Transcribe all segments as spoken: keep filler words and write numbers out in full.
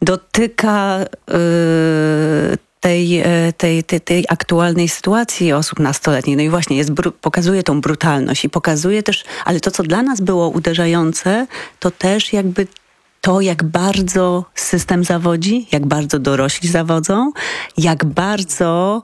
dotyka yy, tej, tej, tej, tej aktualnej sytuacji osób nastoletnich. No i właśnie jest, pokazuje tą brutalność i pokazuje też, ale to, co dla nas było uderzające, to też jakby to, jak bardzo system zawodzi, jak bardzo dorośli zawodzą, jak bardzo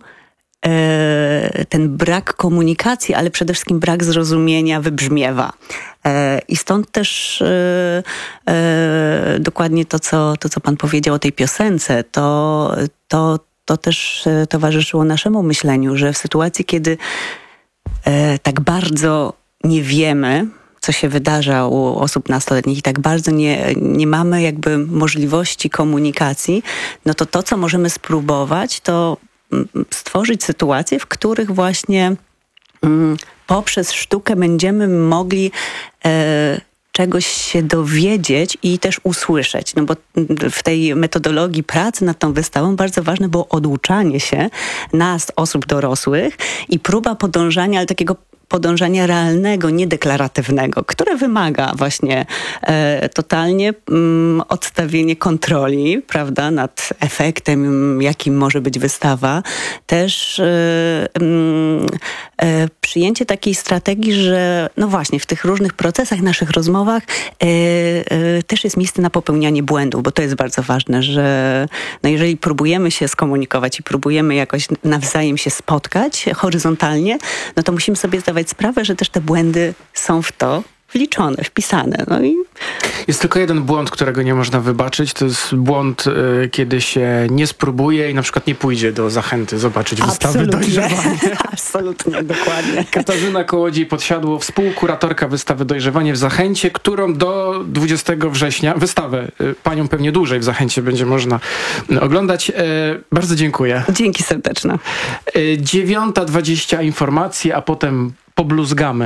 e, ten brak komunikacji, ale przede wszystkim brak zrozumienia wybrzmiewa. E, I stąd też e, e, dokładnie to co, to, co pan powiedział o tej piosence, to, to, to też towarzyszyło naszemu myśleniu, że w sytuacji, kiedy e, tak bardzo nie wiemy, co się wydarza u osób nastoletnich i tak bardzo nie, nie mamy jakby możliwości komunikacji, no to to, co możemy spróbować, to stworzyć sytuacje, w których właśnie mm, poprzez sztukę będziemy mogli e, czegoś się dowiedzieć i też usłyszeć. No bo w tej metodologii pracy nad tą wystawą bardzo ważne było oduczanie się nas, osób dorosłych i próba podążania, ale takiego podążania realnego, niedeklaratywnego, które wymaga właśnie e, totalnie mm, odstawienie kontroli, prawda, nad efektem, jakim może być wystawa. Też e, e, przyjęcie takiej strategii, że no właśnie w tych różnych procesach, naszych rozmowach e, e, też jest miejsce na popełnianie błędów, bo to jest bardzo ważne, że no jeżeli próbujemy się skomunikować i próbujemy jakoś nawzajem się spotkać horyzontalnie, no to musimy sobie zdawać sprawę, że też te błędy są w to wliczone, wpisane. No i... Jest tylko jeden błąd, którego nie można wybaczyć. To jest błąd, y, kiedy się nie spróbuje i na przykład nie pójdzie do Zachęty zobaczyć wystawy Dojrzewanie. Absolutnie, dokładnie. Katarzyna Kołodziej-Podsiadło, współkuratorka wystawy Dojrzewanie w Zachęcie, którą do dwudziestego września, wystawę y, panią pewnie dłużej w Zachęcie będzie można y, oglądać. Y, bardzo dziękuję. Dzięki serdeczne. Y, dziewiąta dwadzieścia informacje, a potem pobluzgamy.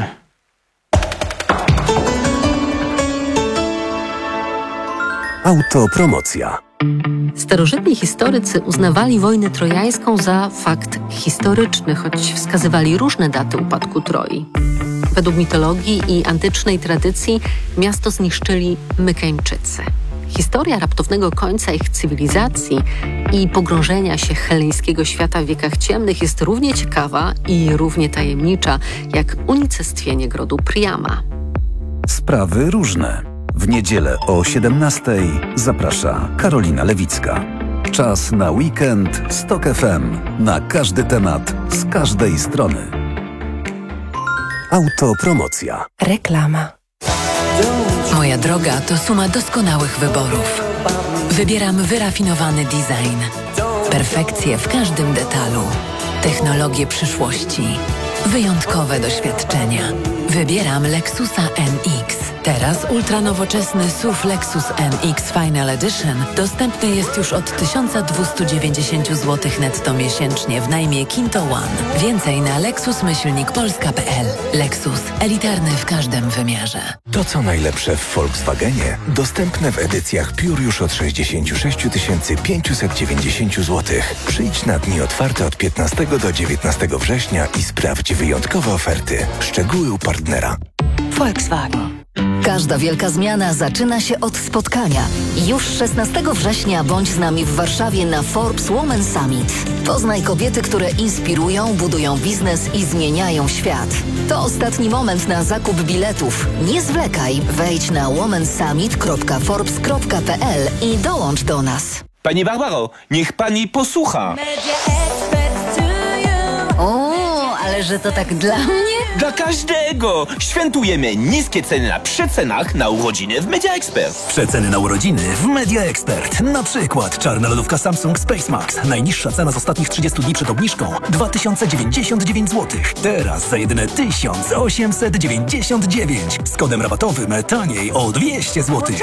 Autopromocja. Starożytni historycy uznawali wojnę trojańską za fakt historyczny, choć wskazywali różne daty upadku Troi. Według mitologii i antycznej tradycji miasto zniszczyli Mykeńczycy. Historia raptownego końca ich cywilizacji i pogrążenia się heleńskiego świata w wiekach ciemnych jest równie ciekawa i równie tajemnicza, jak unicestwienie grodu Priama. Sprawy różne. W niedzielę o siedemnastej zaprasza Karolina Lewicka. Czas na weekend z Tok F M. Na każdy temat, z każdej strony. Autopromocja. Reklama. Moja droga to suma doskonałych wyborów. Wybieram wyrafinowany design. Perfekcję w każdym detalu. Technologie przyszłości. Wyjątkowe doświadczenia. Wybieram Lexusa N X. Teraz ultranowoczesny S U V Lexus N X Final Edition dostępny jest już od tysiąc dwieście dziewięćdziesiąt złotych netto miesięcznie w najmie Kinto One. Więcej na lexus myślnik polska kropka p l. Lexus. Elitarny w każdym wymiarze. To co najlepsze w Volkswagenie dostępne w edycjach Pure już od sześćdziesiąt sześć tysięcy pięćset dziewięćdziesiąt złotych. Przyjdź na dni otwarte od piętnastego do dziewiętnastego września i sprawdź wyjątkowe oferty. Szczegóły u partnera. Volkswagen. Każda wielka zmiana zaczyna się od spotkania. Już szesnastego września bądź z nami w Warszawie na Forbes Women Summit. Poznaj kobiety, które inspirują, budują biznes i zmieniają świat. To ostatni moment na zakup biletów. Nie zwlekaj, wejdź na womensummit kropka forbes kropka p l i dołącz do nas. Pani Barbaro, niech pani posłucha. O, ale że to tak dla mnie? Dla każdego! Świętujemy niskie ceny na przecenach na urodziny w Media Expert. Przeceny na urodziny w Media Expert. Na przykład czarna lodówka Samsung Space Max. Najniższa cena z ostatnich trzydziestu dni przed obniżką dwa tysiące dziewięćdziesiąt dziewięć złotych. Teraz za jedyne tysiąc osiemset dziewięćdziesiąt dziewięć. Z kodem rabatowym taniej o dwieście złotych.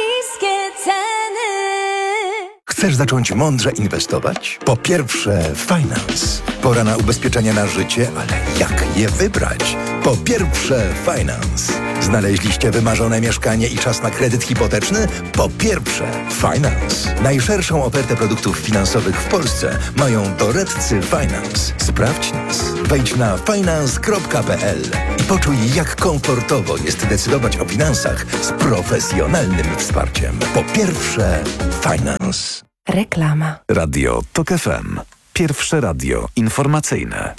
Chcesz zacząć mądrze inwestować? Po pierwsze, Finance. Pora na ubezpieczenia na życie, ale jak je wybrać? Po pierwsze, Finance. Znaleźliście wymarzone mieszkanie i czas na kredyt hipoteczny? Po pierwsze, Finance. Najszerszą ofertę produktów finansowych w Polsce mają doradcy Finance. Sprawdź nas. Wejdź na finance kropka p l i Poczuj, jak komfortowo jest decydować o finansach z profesjonalnym wsparciem. Po pierwsze, Finance. Reklama. Radio Tok F M. Pierwsze radio informacyjne.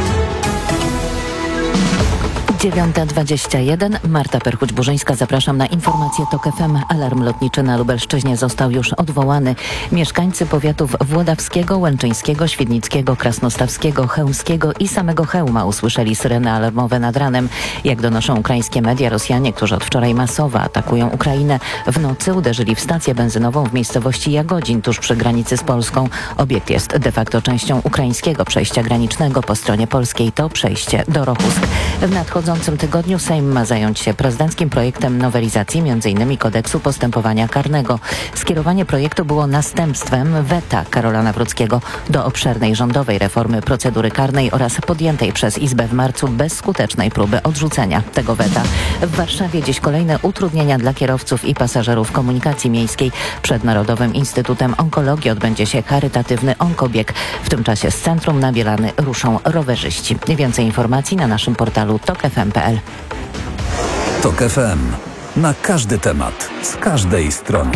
dziewiąta dwadzieścia jeden. Marta Perchuć-Burzyńska. Zapraszam na informację Tok F M. Alarm lotniczy na Lubelszczyźnie został już odwołany. Mieszkańcy powiatów włodawskiego, łęczyńskiego, świdnickiego, krasnostawskiego, chełmskiego i samego Chełma usłyszeli syreny alarmowe nad ranem. Jak donoszą ukraińskie media, Rosjanie, którzy od wczoraj masowo atakują Ukrainę, w nocy uderzyli w stację benzynową w miejscowości Jagodzin, tuż przy granicy z Polską. Obiekt jest de facto częścią ukraińskiego przejścia granicznego. Po stronie polskiej to przejście do Rochusk. W nadchodzącym W tym tygodniu Sejm ma zająć się prezydenckim projektem nowelizacji m in kodeksu postępowania karnego. Skierowanie projektu było następstwem weta Karola Nawrockiego do obszernej rządowej reformy procedury karnej oraz podjętej przez Izbę w marcu bezskutecznej próby odrzucenia tego weta. W Warszawie dziś kolejne utrudnienia dla kierowców i pasażerów komunikacji miejskiej. Przed Narodowym Instytutem Onkologii odbędzie się charytatywny onkobieg. W tym czasie z centrum na Bielany ruszą rowerzyści. Więcej informacji na naszym portalu tok f m kropka p l. Tok F M. Na każdy temat, z każdej strony.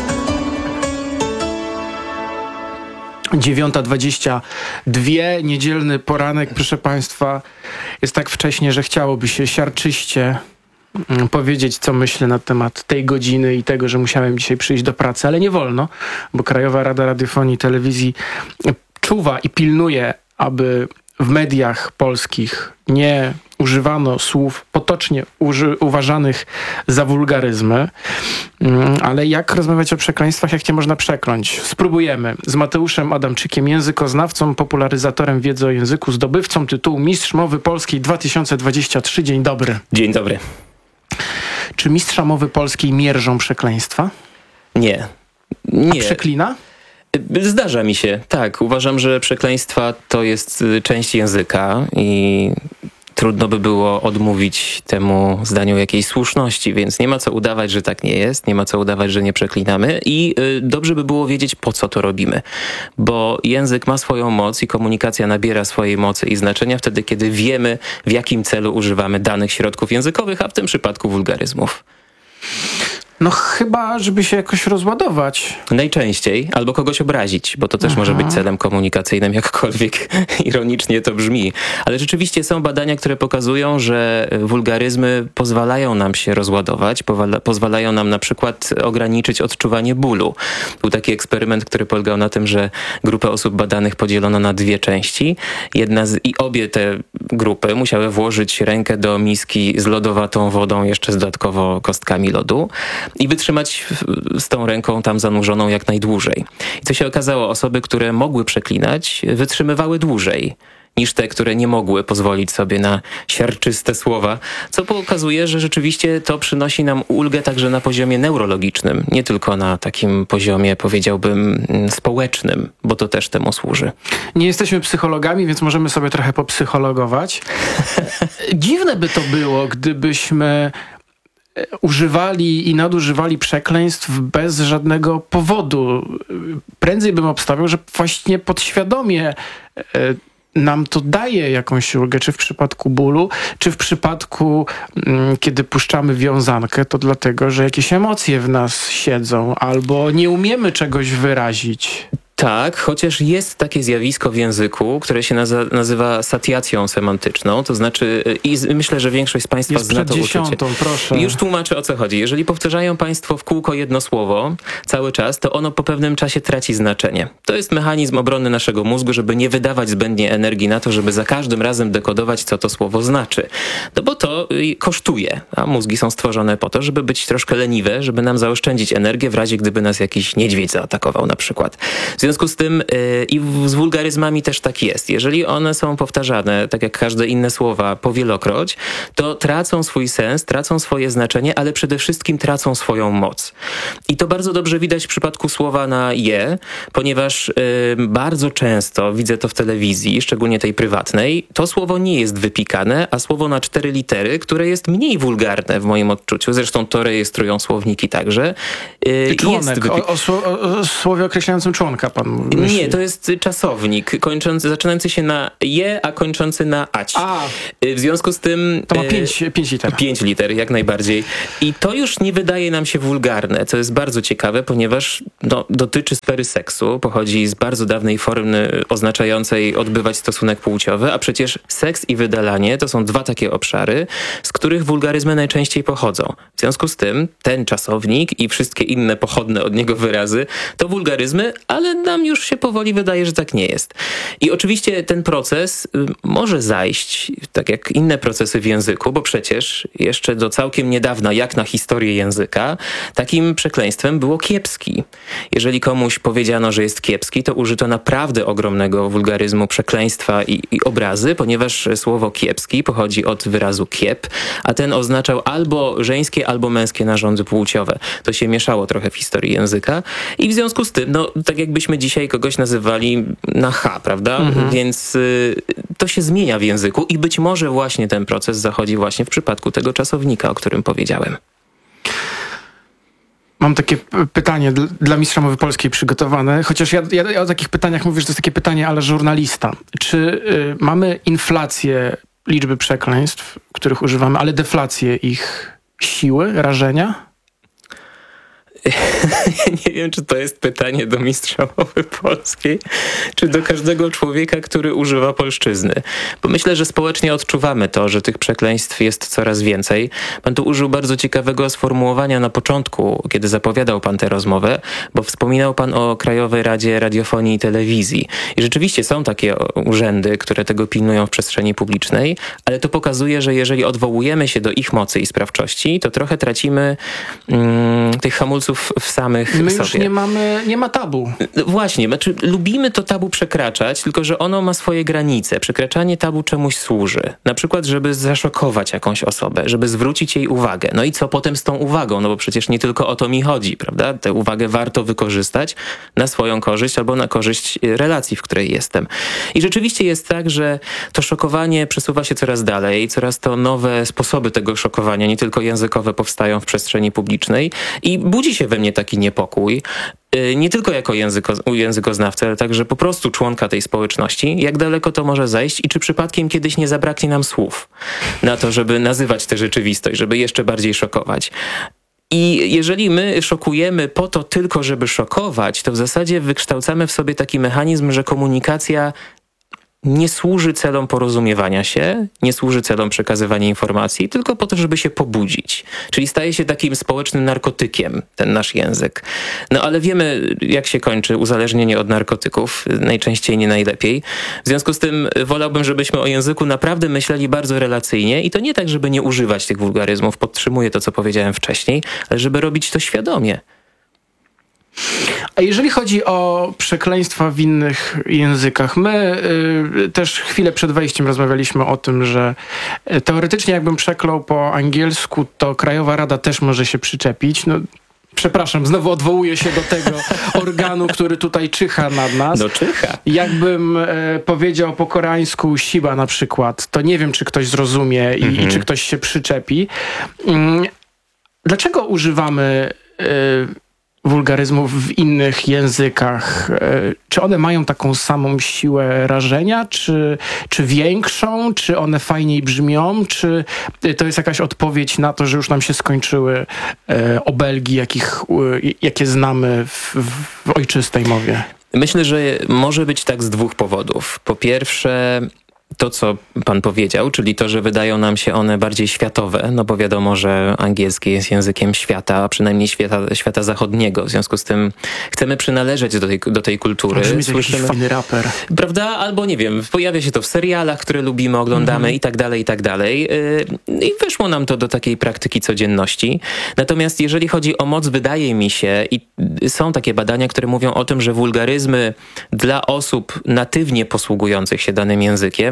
dziewiąta dwadzieścia dwa, niedzielny poranek, proszę Państwa. Jest tak wcześnie, że chciałoby się siarczyście powiedzieć, co myślę na temat tej godziny i tego, że musiałem dzisiaj przyjść do pracy, ale nie wolno, bo Krajowa Rada Radiofonii i Telewizji czuwa i pilnuje, aby w mediach polskich nie używano słów potocznie uży- uważanych za wulgaryzmy. Ale jak rozmawiać o przekleństwach, jak nie można przekląć? Spróbujemy. Z Mateuszem Adamczykiem, językoznawcą, popularyzatorem wiedzy o języku, zdobywcą tytułu Mistrz Mowy Polskiej dwa tysiące dwadzieścia trzy. Dzień dobry. Dzień dobry. Czy mistrza mowy polskiej mierzą przekleństwa? Nie. Nie. A przeklina? Zdarza mi się, tak. Uważam, że przekleństwa to jest część języka i trudno by było odmówić temu zdaniu jakiejś słuszności, więc nie ma co udawać, że tak nie jest, nie ma co udawać, że nie przeklinamy i y, dobrze by było wiedzieć, po co to robimy, bo język ma swoją moc i komunikacja nabiera swojej mocy i znaczenia wtedy, kiedy wiemy, w jakim celu używamy danych środków językowych, a w tym przypadku wulgaryzmów. No chyba, żeby się jakoś rozładować. Najczęściej, albo kogoś obrazić, bo to też Aha. może być celem komunikacyjnym, jakkolwiek ironicznie to brzmi. Ale rzeczywiście są badania, które pokazują, że wulgaryzmy pozwalają nam się rozładować, powala- pozwalają nam na przykład ograniczyć odczuwanie bólu. Był taki eksperyment, który polegał na tym, że grupę osób badanych podzielono na dwie części. Jedna z, i obie te grupy musiały włożyć rękę do miski z lodowatą wodą, jeszcze z dodatkowo kostkami lodu, i wytrzymać z tą ręką tam zanurzoną jak najdłużej. I co się okazało, osoby, które mogły przeklinać, wytrzymywały dłużej niż te, które nie mogły pozwolić sobie na siarczyste słowa, co pokazuje, że rzeczywiście to przynosi nam ulgę także na poziomie neurologicznym, nie tylko na takim poziomie, powiedziałbym, społecznym, bo to też temu służy. Nie jesteśmy psychologami, więc możemy sobie trochę popsychologować. Dziwne by to było, gdybyśmy używali i nadużywali przekleństw bez żadnego powodu. Prędzej bym obstawiał, że właśnie podświadomie nam to daje jakąś ulgę, czy w przypadku bólu, czy w przypadku, kiedy puszczamy wiązankę, to dlatego, że jakieś emocje w nas siedzą, albo nie umiemy czegoś wyrazić. Tak, chociaż jest takie zjawisko w języku, które się naza- nazywa satiacją semantyczną, to znaczy i z, myślę, że większość z Państwa jest zna to dziesiątą, uczucie. Proszę. Już tłumaczę, o co chodzi. Jeżeli powtarzają Państwo w kółko jedno słowo cały czas, to ono po pewnym czasie traci znaczenie. To jest mechanizm obrony naszego mózgu, żeby nie wydawać zbędnie energii na to, żeby za każdym razem dekodować, co to słowo znaczy. No bo to kosztuje, a mózgi są stworzone po to, żeby być troszkę leniwe, żeby nam zaoszczędzić energię w razie, gdyby nas jakiś niedźwiedź zaatakował na przykład. W związku z tym yy, i w, z wulgaryzmami też tak jest. Jeżeli one są powtarzane, tak jak każde inne słowa, powielokroć, to tracą swój sens, tracą swoje znaczenie, ale przede wszystkim tracą swoją moc. I to bardzo dobrze widać w przypadku słowa na je, ponieważ yy, bardzo często, widzę to w telewizji, szczególnie tej prywatnej, to słowo nie jest wypikane, a słowo na cztery litery, które jest mniej wulgarne w moim odczuciu, zresztą to rejestrują słowniki także, yy, członek, jest wypikane. O, o, o, o słowie określającym członka pan pan myśli? Nie, to jest czasownik kończący, zaczynający się na je, a kończący na ać. A. W związku z tym... To ma pięć, pięć liter. Pięć liter, jak najbardziej. I to już nie wydaje nam się wulgarne, co jest bardzo ciekawe, ponieważ no, dotyczy sfery seksu, pochodzi z bardzo dawnej formy oznaczającej odbywać stosunek płciowy, a przecież seks i wydalanie to są dwa takie obszary, z których wulgaryzmy najczęściej pochodzą. W związku z tym ten czasownik i wszystkie inne pochodne od niego wyrazy to wulgaryzmy, ale nam już się powoli wydaje, że tak nie jest. I oczywiście ten proces y, może zajść, tak jak inne procesy w języku, bo przecież jeszcze do całkiem niedawna, jak na historię języka, takim przekleństwem było kiepski. Jeżeli komuś powiedziano, że jest kiepski, to użyto naprawdę ogromnego wulgaryzmu, przekleństwa i, i obrazy, ponieważ słowo kiepski pochodzi od wyrazu kiep, a ten oznaczał albo żeńskie, albo męskie narządy płciowe. To się mieszało trochę w historii języka i w związku z tym, no tak jakbyśmy dzisiaj kogoś nazywali na H, prawda? Mhm. Więc y, to się zmienia w języku i być może właśnie ten proces zachodzi właśnie w przypadku tego czasownika, o którym powiedziałem. Mam takie pytanie dla mistrza mowy polskiej przygotowane, chociaż ja, ja, ja o takich pytaniach mówię, że to jest takie pytanie, ale żurnalista. Czy y, mamy inflację liczby przekleństw, których używamy, ale deflację ich siły, rażenia? Ja nie wiem, czy to jest pytanie do mistrza mowy polskiej, czy do każdego człowieka, który używa polszczyzny. Bo myślę, że społecznie odczuwamy to, że tych przekleństw jest coraz więcej. Pan tu użył bardzo ciekawego sformułowania na początku, kiedy zapowiadał pan tę rozmowę, bo wspominał pan o Krajowej Radzie Radiofonii i Telewizji. I rzeczywiście są takie urzędy, które tego pilnują w przestrzeni publicznej, ale to pokazuje, że jeżeli odwołujemy się do ich mocy i sprawczości, to trochę tracimy mm, tych hamulców w samych My sobie. już nie mamy, nie ma tabu. Właśnie, znaczy lubimy to tabu przekraczać, tylko że ono ma swoje granice. Przekraczanie tabu czemuś służy. Na przykład, żeby zaszokować jakąś osobę, żeby zwrócić jej uwagę. No i co potem z tą uwagą? No bo przecież nie tylko o to mi chodzi, prawda? Tę uwagę warto wykorzystać na swoją korzyść albo na korzyść relacji, w której jestem. I rzeczywiście jest tak, że to szokowanie przesuwa się coraz dalej, coraz to nowe sposoby tego szokowania, nie tylko językowe, powstają w przestrzeni publicznej i budzi się we mnie taki niepokój, nie tylko jako języko, językoznawcy, ale także po prostu członka tej społeczności, jak daleko to może zajść i czy przypadkiem kiedyś nie zabraknie nam słów na to, żeby nazywać tę rzeczywistość, żeby jeszcze bardziej szokować. I jeżeli my szokujemy po to tylko, żeby szokować, to w zasadzie wykształcamy w sobie taki mechanizm, że komunikacja nie służy celom porozumiewania się, nie służy celom przekazywania informacji, tylko po to, żeby się pobudzić. Czyli staje się takim społecznym narkotykiem, ten nasz język. No ale wiemy, jak się kończy uzależnienie od narkotyków, najczęściej nie najlepiej. W związku z tym wolałbym, żebyśmy o języku naprawdę myśleli bardzo relacyjnie i to nie tak, żeby nie używać tych wulgaryzmów, podtrzymuję to, co powiedziałem wcześniej, ale żeby robić to świadomie. A jeżeli chodzi o przekleństwa w innych językach, my y, też chwilę przed wejściem rozmawialiśmy o tym, że y, teoretycznie jakbym przeklął po angielsku, to Krajowa Rada też może się przyczepić. No, przepraszam, znowu odwołuję się do tego organu, który tutaj czyha nad nas. No czyha. Jakbym y, powiedział po koreańsku siba na przykład, to nie wiem, czy ktoś zrozumie i, mm-hmm. i czy ktoś się przyczepi. Y, dlaczego używamy y, wulgaryzmów w innych językach? Czy one mają taką samą siłę rażenia, czy, czy większą, czy one fajniej brzmią, czy to jest jakaś odpowiedź na to, że już nam się skończyły obelgi, jakich, jakie znamy w, w ojczystej mowie? Myślę, że może być tak z dwóch powodów. Po pierwsze, to, co pan powiedział, czyli to, że wydają nam się one bardziej światowe, no bo wiadomo, że angielski jest językiem świata, a przynajmniej świata, świata zachodniego. W związku z tym chcemy przynależeć do tej, do tej kultury. Brzmi to jakiś fajny raper. Prawda? Albo nie wiem, pojawia się to w serialach, które lubimy, oglądamy mm-hmm. i tak dalej, i tak dalej. I weszło nam to do takiej praktyki codzienności. Natomiast jeżeli chodzi o moc, wydaje mi się, i są takie badania, które mówią o tym, że wulgaryzmy dla osób natywnie posługujących się danym językiem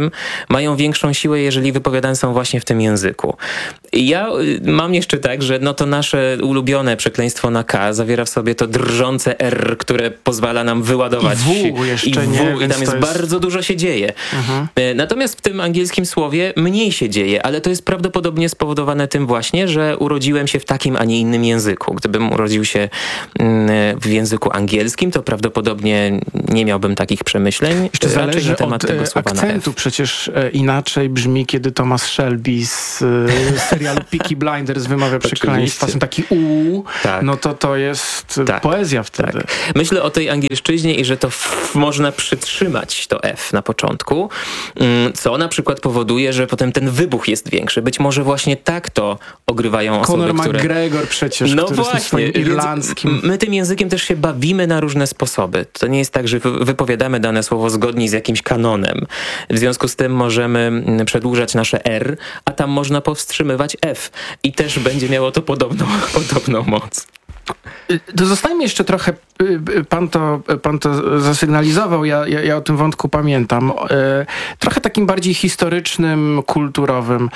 angielskim, mają większą siłę, jeżeli wypowiadane są właśnie w tym języku. I ja mam jeszcze tak, że no to nasze ulubione przekleństwo na K zawiera w sobie to drżące R, które pozwala nam wyładować. I W jeszcze i w, nie, i tam jest, jest bardzo dużo się dzieje. Mhm. Natomiast w tym angielskim słowie mniej się dzieje, ale to jest prawdopodobnie spowodowane tym właśnie, że urodziłem się w takim, a nie innym języku. Gdybym urodził się w języku angielskim, to prawdopodobnie nie miałbym takich przemyśleń. Jeszcze zależy na temat od tego słowa akcentu. na F. Przecież inaczej brzmi, kiedy Thomas Shelby z serialu Peaky Blinders wymawia przekleństwa. Są taki u, tak. No to to jest tak. poezja wtedy. Tak. Myślę o tej angielszczyźnie i że to f- można przytrzymać to F na początku, co na przykład powoduje, że potem ten wybuch jest większy. Być może właśnie tak to ogrywają osoby, Conor które... McGregor przecież, no który właśnie, jest swoim irlandzkim. My tym językiem też się bawimy na różne sposoby. To nie jest tak, że wypowiadamy dane słowo zgodnie z jakimś kanonem. W związku z tym możemy przedłużać nasze R, a tam można powstrzymywać F. I też będzie miało to podobną, podobną moc. To zostańmy jeszcze trochę, pan to, pan to zasygnalizował, ja, ja, ja o tym wątku pamiętam, trochę takim bardziej historycznym, kulturowym.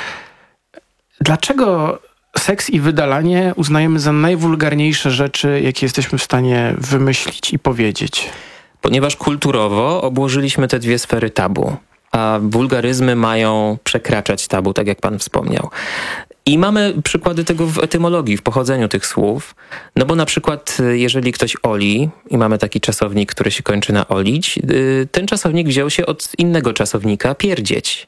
Dlaczego seks i wydalanie uznajemy za najwulgarniejsze rzeczy, jakie jesteśmy w stanie wymyślić i powiedzieć? Ponieważ kulturowo obłożyliśmy te dwie sfery tabu, a wulgaryzmy mają przekraczać tabu, tak jak pan wspomniał. I mamy przykłady tego w etymologii, w pochodzeniu tych słów. No bo na przykład jeżeli ktoś oli, i mamy taki czasownik, który się kończy na olić, ten czasownik wziął się od innego czasownika pierdzieć.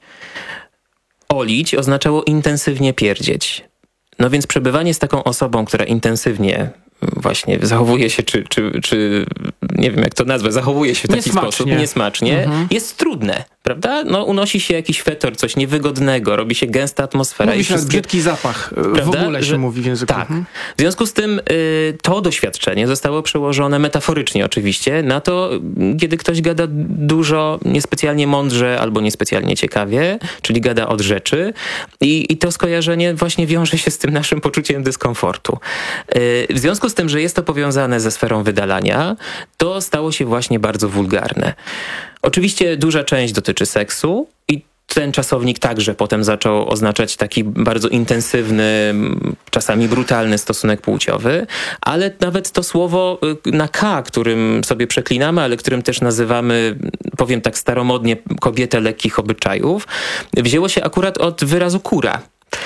Olić oznaczało intensywnie pierdzieć. No więc przebywanie z taką osobą, która intensywnie właśnie zachowuje się, czy, czy, czy nie wiem jak to nazwę, zachowuje się w taki niesmacznie. sposób niesmacznie, mhm. jest trudne, prawda? No unosi się jakiś fetor, coś niewygodnego, robi się gęsta atmosfera. Mówi i się wszystkie... brzydki zapach, prawda? W ogóle się Że... mówi w języku. Tak. Mhm. W związku z tym y, to doświadczenie zostało przełożone metaforycznie oczywiście na to, kiedy ktoś gada dużo, niespecjalnie mądrze albo niespecjalnie ciekawie, czyli gada od rzeczy i, i to skojarzenie właśnie wiąże się z tym naszym poczuciem dyskomfortu. Y, w związku z tym, że jest to powiązane ze sferą wydalania, to stało się właśnie bardzo wulgarne. Oczywiście duża część dotyczy seksu i ten czasownik także potem zaczął oznaczać taki bardzo intensywny, czasami brutalny stosunek płciowy, ale nawet to słowo na K, którym sobie przeklinamy, ale którym też nazywamy, powiem tak staromodnie, kobietę lekkich obyczajów, wzięło się akurat od wyrazu kura.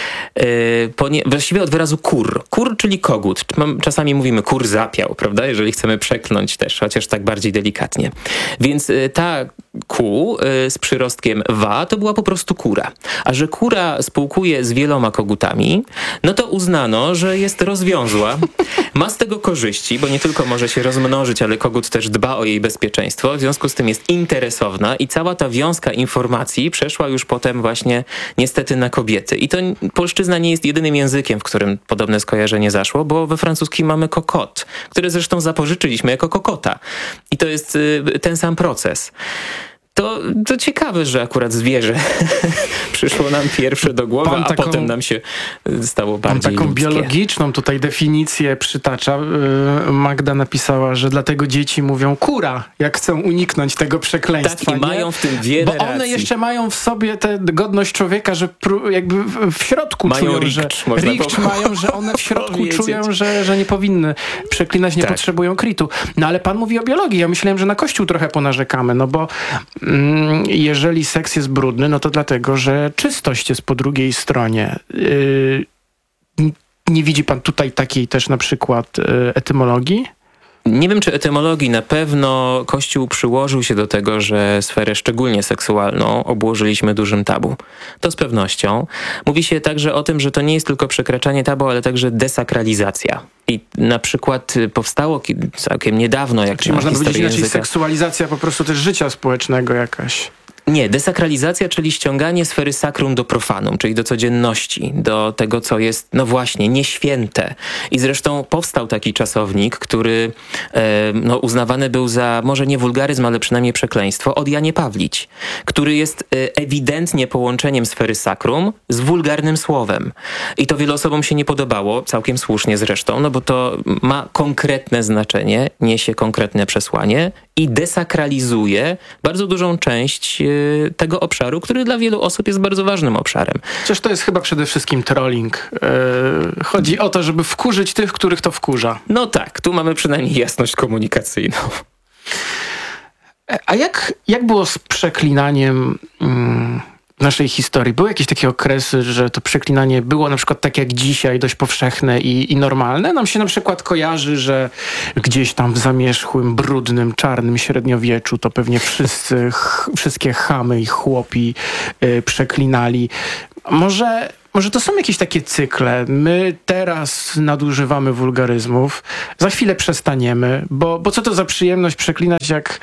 Yy, ponie, właściwie od wyrazu kur. Kur, czyli kogut. Czasami mówimy kur zapiał, prawda? Jeżeli chcemy przeklnąć też, chociaż tak bardziej delikatnie. Więc yy, ta ku yy, z przyrostkiem wa to była po prostu kura. A że kura spółkuje z wieloma kogutami, no to uznano, że jest rozwiązła. Ma z tego korzyści, bo nie tylko może się rozmnożyć, ale kogut też dba o jej bezpieczeństwo. W związku z tym jest interesowna i cała ta wiązka informacji przeszła już potem właśnie niestety na kobiety. I to polszczyzna nie jest jedynym językiem, w którym podobne skojarzenie zaszło, bo we francuskim mamy kokot, który zresztą zapożyczyliśmy jako kokota. I to jest y, ten sam proces. To, to ciekawe, że akurat zwierzę przyszło nam pierwsze do głowy, pan a taką, potem nam się stało bardziej pan taką ludzkie. Biologiczną tutaj definicję przytacza. Magda napisała, że dlatego dzieci mówią kura, jak chcą uniknąć tego przekleństwa. Tak, i nie? mają w tym wiele Bo one racji. jeszcze mają w sobie tę godność człowieka, że pró- jakby w, w środku mają czują, rikcz, że rikcz mają, że one w środku czują, że, że nie powinny przeklinać, nie tak. potrzebują kritu. No ale pan mówi o biologii. Ja myślałem, że na Kościół trochę ponarzekamy, no bo jeżeli seks jest brudny, no to dlatego, że czystość jest po drugiej stronie. Yy, nie widzi pan tutaj takiej też na przykład yy, etymologii? Nie wiem, czy etymologii. Na pewno Kościół przyłożył się do tego, że sferę szczególnie seksualną obłożyliśmy dużym tabu. To z pewnością. Mówi się także o tym, że to nie jest tylko przekraczanie tabu, ale także desakralizacja. I na przykład powstało całkiem niedawno, jak Czyli można powiedzieć inaczej, seksualizacja po prostu też życia społecznego jakaś. Nie, desakralizacja, czyli ściąganie sfery sakrum do profanum, czyli do codzienności, do tego, co jest, no właśnie, nieświęte. I zresztą powstał taki czasownik, który e, no, uznawany był za, może nie wulgaryzm, ale przynajmniej przekleństwo, od Janie Pawlić, który jest e, ewidentnie połączeniem sfery sakrum z wulgarnym słowem. I to wielu osobom się nie podobało, całkiem słusznie zresztą, no bo to ma konkretne znaczenie, niesie konkretne przesłanie i desakralizuje bardzo dużą część yy, tego obszaru, który dla wielu osób jest bardzo ważnym obszarem. Chociaż to jest chyba przede wszystkim trolling. Yy, chodzi o to, żeby wkurzyć tych, których to wkurza. No tak, tu mamy przynajmniej jasność komunikacyjną. A jak, jak było z przeklinaniem mm, w naszej historii? Były jakieś takie okresy, że to przeklinanie było na przykład tak jak dzisiaj, dość powszechne i, i normalne? Nam się na przykład kojarzy, że gdzieś tam w zamierzchłym, brudnym, czarnym średniowieczu to pewnie wszyscy, ch, wszystkie chamy i chłopi y, przeklinali. Może... Może to są jakieś takie cykle. My teraz nadużywamy wulgaryzmów, za chwilę przestaniemy, bo, bo co to za przyjemność przeklinać, jak,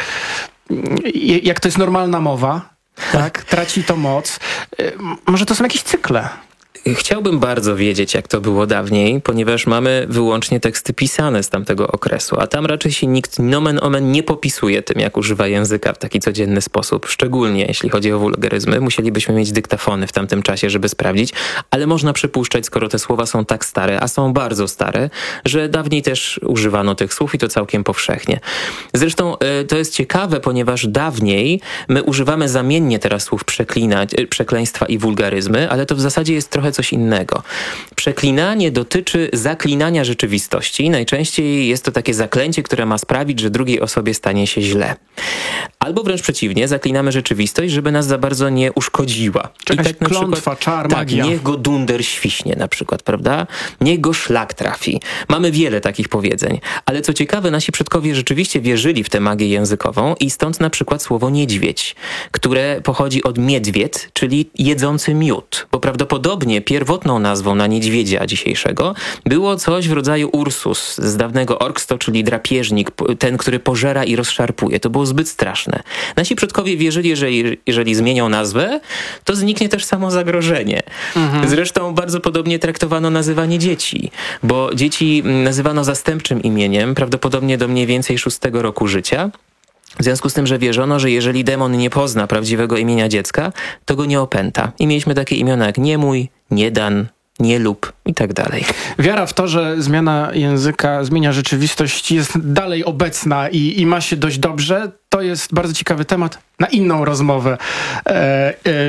jak to jest normalna mowa, tak? Traci to moc. Może to są jakieś cykle. Chciałbym bardzo wiedzieć, jak to było dawniej, ponieważ mamy wyłącznie teksty pisane z tamtego okresu, a tam raczej się nikt nomen omen nie popisuje tym, jak używa języka w taki codzienny sposób. Szczególnie jeśli chodzi o wulgaryzmy. Musielibyśmy mieć dyktafony w tamtym czasie, żeby sprawdzić, ale można przypuszczać, skoro te słowa są tak stare, a są bardzo stare, że dawniej też używano tych słów i to całkiem powszechnie. Zresztą y, to jest ciekawe, ponieważ dawniej my używamy zamiennie teraz słów przeklinać, y, przekleństwa i wulgaryzmy, ale to w zasadzie jest trochę coś innego. Przeklinanie dotyczy zaklinania rzeczywistości. Najczęściej jest to takie zaklęcie, które ma sprawić, że drugiej osobie stanie się źle. Albo wręcz przeciwnie, zaklinamy rzeczywistość, żeby nas za bardzo nie uszkodziła. Czy jakaś tak na klątwa, przykład, czar, tak, magia. niech go dunder świśnie na przykład, prawda? Niech go szlak trafi. Mamy wiele takich powiedzeń. Ale co ciekawe, nasi przodkowie rzeczywiście wierzyli w tę magię językową i stąd na przykład słowo niedźwiedź, które pochodzi od miedwiet, czyli jedzący miód. Bo prawdopodobnie pierwotną nazwą na niedźwiedzia dzisiejszego było coś w rodzaju Ursus z dawnego Orksto, czyli drapieżnik, ten, który pożera i rozszarpuje. To było zbyt straszne. Nasi przodkowie wierzyli, że jeżeli zmienią nazwę, to zniknie też samo zagrożenie. Mhm. Zresztą bardzo podobnie traktowano nazywanie dzieci, bo dzieci nazywano zastępczym imieniem, prawdopodobnie do mniej więcej szóstego roku życia. W związku z tym, że wierzono, że jeżeli demon nie pozna prawdziwego imienia dziecka, to go nie opęta. I mieliśmy takie imiona jak Niemój, Niedan, Nie lub i tak dalej. Wiara w to, że zmiana języka zmienia rzeczywistość, jest dalej obecna i, i ma się dość dobrze, to jest bardzo ciekawy temat na inną rozmowę. E, e,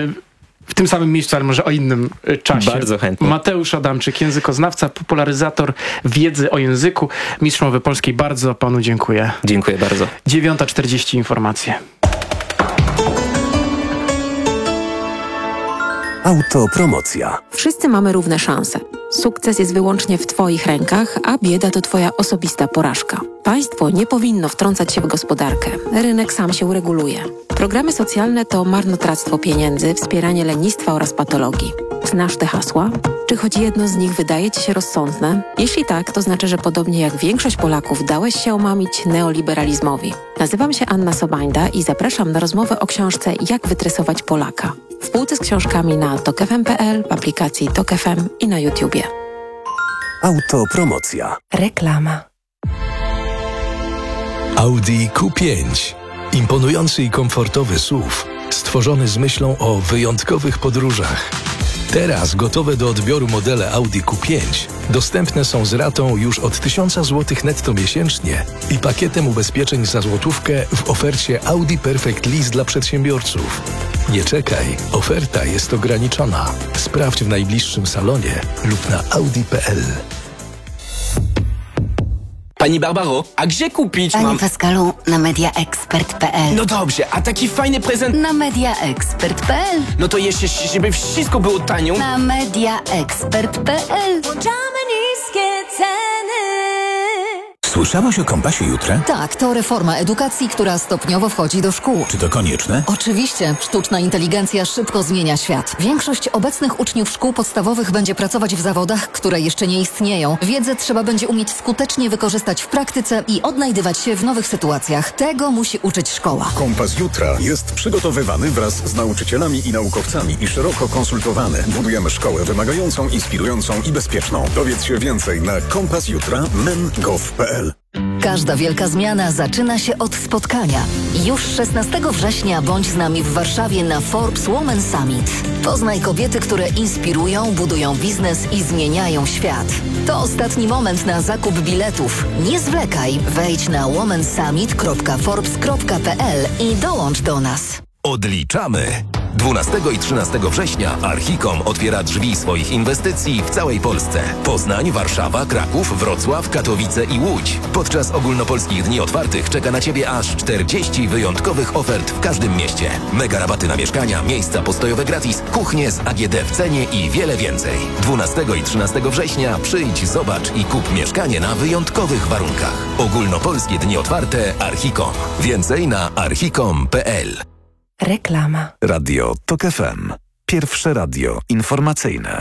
w tym samym miejscu, ale może o innym czasie. Bardzo chętnie. Mateusz Adamczyk, językoznawca, popularyzator wiedzy o języku, mistrz mowy polskiej. Bardzo panu dziękuję. Dziękuję bardzo. dziewiąta czterdzieści informacje. Autopromocja. Wszyscy mamy równe szanse. Sukces jest wyłącznie w twoich rękach, a bieda to twoja osobista porażka. Państwo nie powinno wtrącać się w gospodarkę. Rynek sam się ureguluje. Programy socjalne to marnotrawstwo pieniędzy, wspieranie lenistwa oraz patologii. Znasz te hasła? Czy choć jedno z nich wydaje ci się rozsądne? Jeśli tak, to znaczy, że podobnie jak większość Polaków dałeś się omamić neoliberalizmowi. Nazywam się Anna Sobańda i zapraszam na rozmowę o książce Jak wytresować Polaka. W półce z książkami na tok f m kropka p l, w aplikacji Tok F M i na YouTubie. Autopromocja. Reklama. Audi Q pięć. Imponujący i komfortowy S U V, stworzony z myślą o wyjątkowych podróżach. Teraz gotowe do odbioru modele Audi Q pięć dostępne są z ratą już od tysiąc złotych netto miesięcznie i pakietem ubezpieczeń za złotówkę w ofercie Audi Perfect Lease dla przedsiębiorców. Nie czekaj, oferta jest ograniczona. Sprawdź w najbliższym salonie lub na audi kropka p l. Pani Barbaro, a gdzie kupić Panie mam... Pascalu, na mediaexpert kropka p l. No dobrze, a taki fajny prezent... Na mediaexpert kropka p l. No to jeszcze, żeby wszystko było tanio... Na mediaexpert kropka p l. Włączamy niskie ceny. Słyszałaś o Kompasie Jutra? Tak, to reforma edukacji, która stopniowo wchodzi do szkół. Czy to konieczne? Oczywiście. Sztuczna inteligencja szybko zmienia świat. Większość obecnych uczniów szkół podstawowych będzie pracować w zawodach, które jeszcze nie istnieją. Wiedzę trzeba będzie umieć skutecznie wykorzystać w praktyce i odnajdywać się w nowych sytuacjach. Tego musi uczyć szkoła. Kompas Jutra jest przygotowywany wraz z nauczycielami i naukowcami i szeroko konsultowany. Budujemy szkołę wymagającą, inspirującą i bezpieczną. Dowiedz się więcej na kompas jutra kropka men kropka gov kropka p l. Każda wielka zmiana zaczyna się od spotkania. Już szesnastego września bądź z nami w Warszawie na Forbes Women Summit. Poznaj kobiety, które inspirują, budują biznes i zmieniają świat. To ostatni moment na zakup biletów. Nie zwlekaj, wejdź na womensummit kropka forbes kropka p l i dołącz do nas. Odliczamy! dwunastego i trzynastego września Archicom otwiera drzwi swoich inwestycji w całej Polsce. Poznań, Warszawa, Kraków, Wrocław, Katowice i Łódź. Podczas ogólnopolskich dni otwartych czeka na Ciebie aż czterdzieści wyjątkowych ofert w każdym mieście. Mega rabaty na mieszkania, miejsca postojowe gratis, kuchnie z A G D w cenie i wiele więcej. dwunastego i trzynastego września przyjdź, zobacz i kup mieszkanie na wyjątkowych warunkach. Ogólnopolskie dni otwarte Archicom. Więcej na archicom kropka p l. Reklama. Radio Tok F M. Pierwsze radio informacyjne.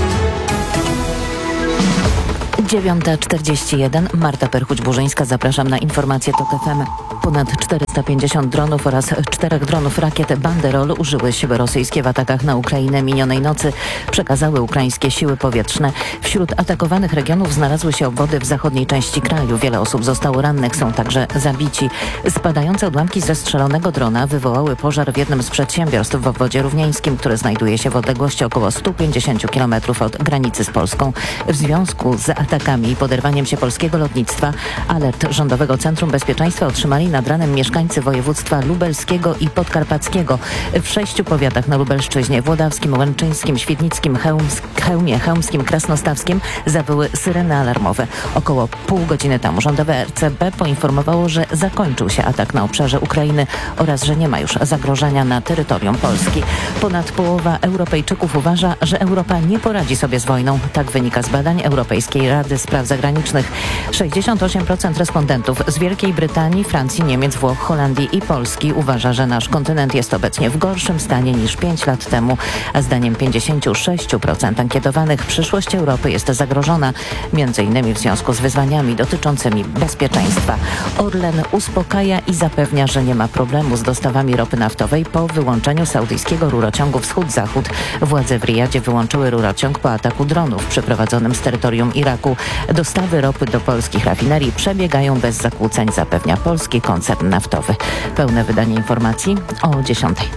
dziewiąta czterdzieści jeden. Marta Perchuć-Burzyńska. Zapraszam na informacje Tok F M. Ponad czterysta pięćdziesiąt dronów oraz czterech dronów rakiet Banderol użyły siły rosyjskie w atakach na Ukrainę minionej nocy. Przekazały ukraińskie siły powietrzne. Wśród atakowanych regionów znalazły się obwody w zachodniej części kraju. Wiele osób zostało rannych, są także zabici. Spadające odłamki ze strzelonego drona wywołały pożar w jednym z przedsiębiorstw w obwodzie równieńskim, które znajduje się w odległości około sto pięćdziesiąt kilometrów od granicy z Polską. W związku z atakami i poderwaniem się polskiego lotnictwa alert Rządowego Centrum Bezpieczeństwa otrzymali nad ranem mieszkańcy województwa lubelskiego i podkarpackiego. W sześciu powiatach na Lubelszczyźnie, Włodawskim, Łęczyńskim, Świdnickim, Chełms, Chełmie, Chełmskim, Krasnostawskim zawyły syreny alarmowe. Około pół godziny temu rządowe R C B poinformowało, że zakończył się atak na obszarze Ukrainy oraz że nie ma już zagrożenia na terytorium Polski. Ponad połowa Europejczyków uważa, że Europa nie poradzi sobie z wojną. Tak wynika z badań Europejskiej Rady Spraw Zagranicznych. sześćdziesiąt osiem procent respondentów z Wielkiej Brytanii, Francji, Niemiec, Włoch, Holandii i Polski uważa, że nasz kontynent jest obecnie w gorszym stanie niż pięć lat temu, a zdaniem pięćdziesiąt sześć procent ankietowanych przyszłość Europy jest zagrożona, między innymi w związku z wyzwaniami dotyczącymi bezpieczeństwa. Orlen uspokaja i zapewnia, że nie ma problemu z dostawami ropy naftowej po wyłączeniu saudyjskiego rurociągu Wschód-Zachód. Władze w Rijadzie wyłączyły rurociąg po ataku dronów przeprowadzonym z terytorium Iraku. Dostawy ropy do polskich rafinerii przebiegają bez zakłóceń, zapewnia polski koncern naftowy. Pełne wydanie informacji o dziesiątej.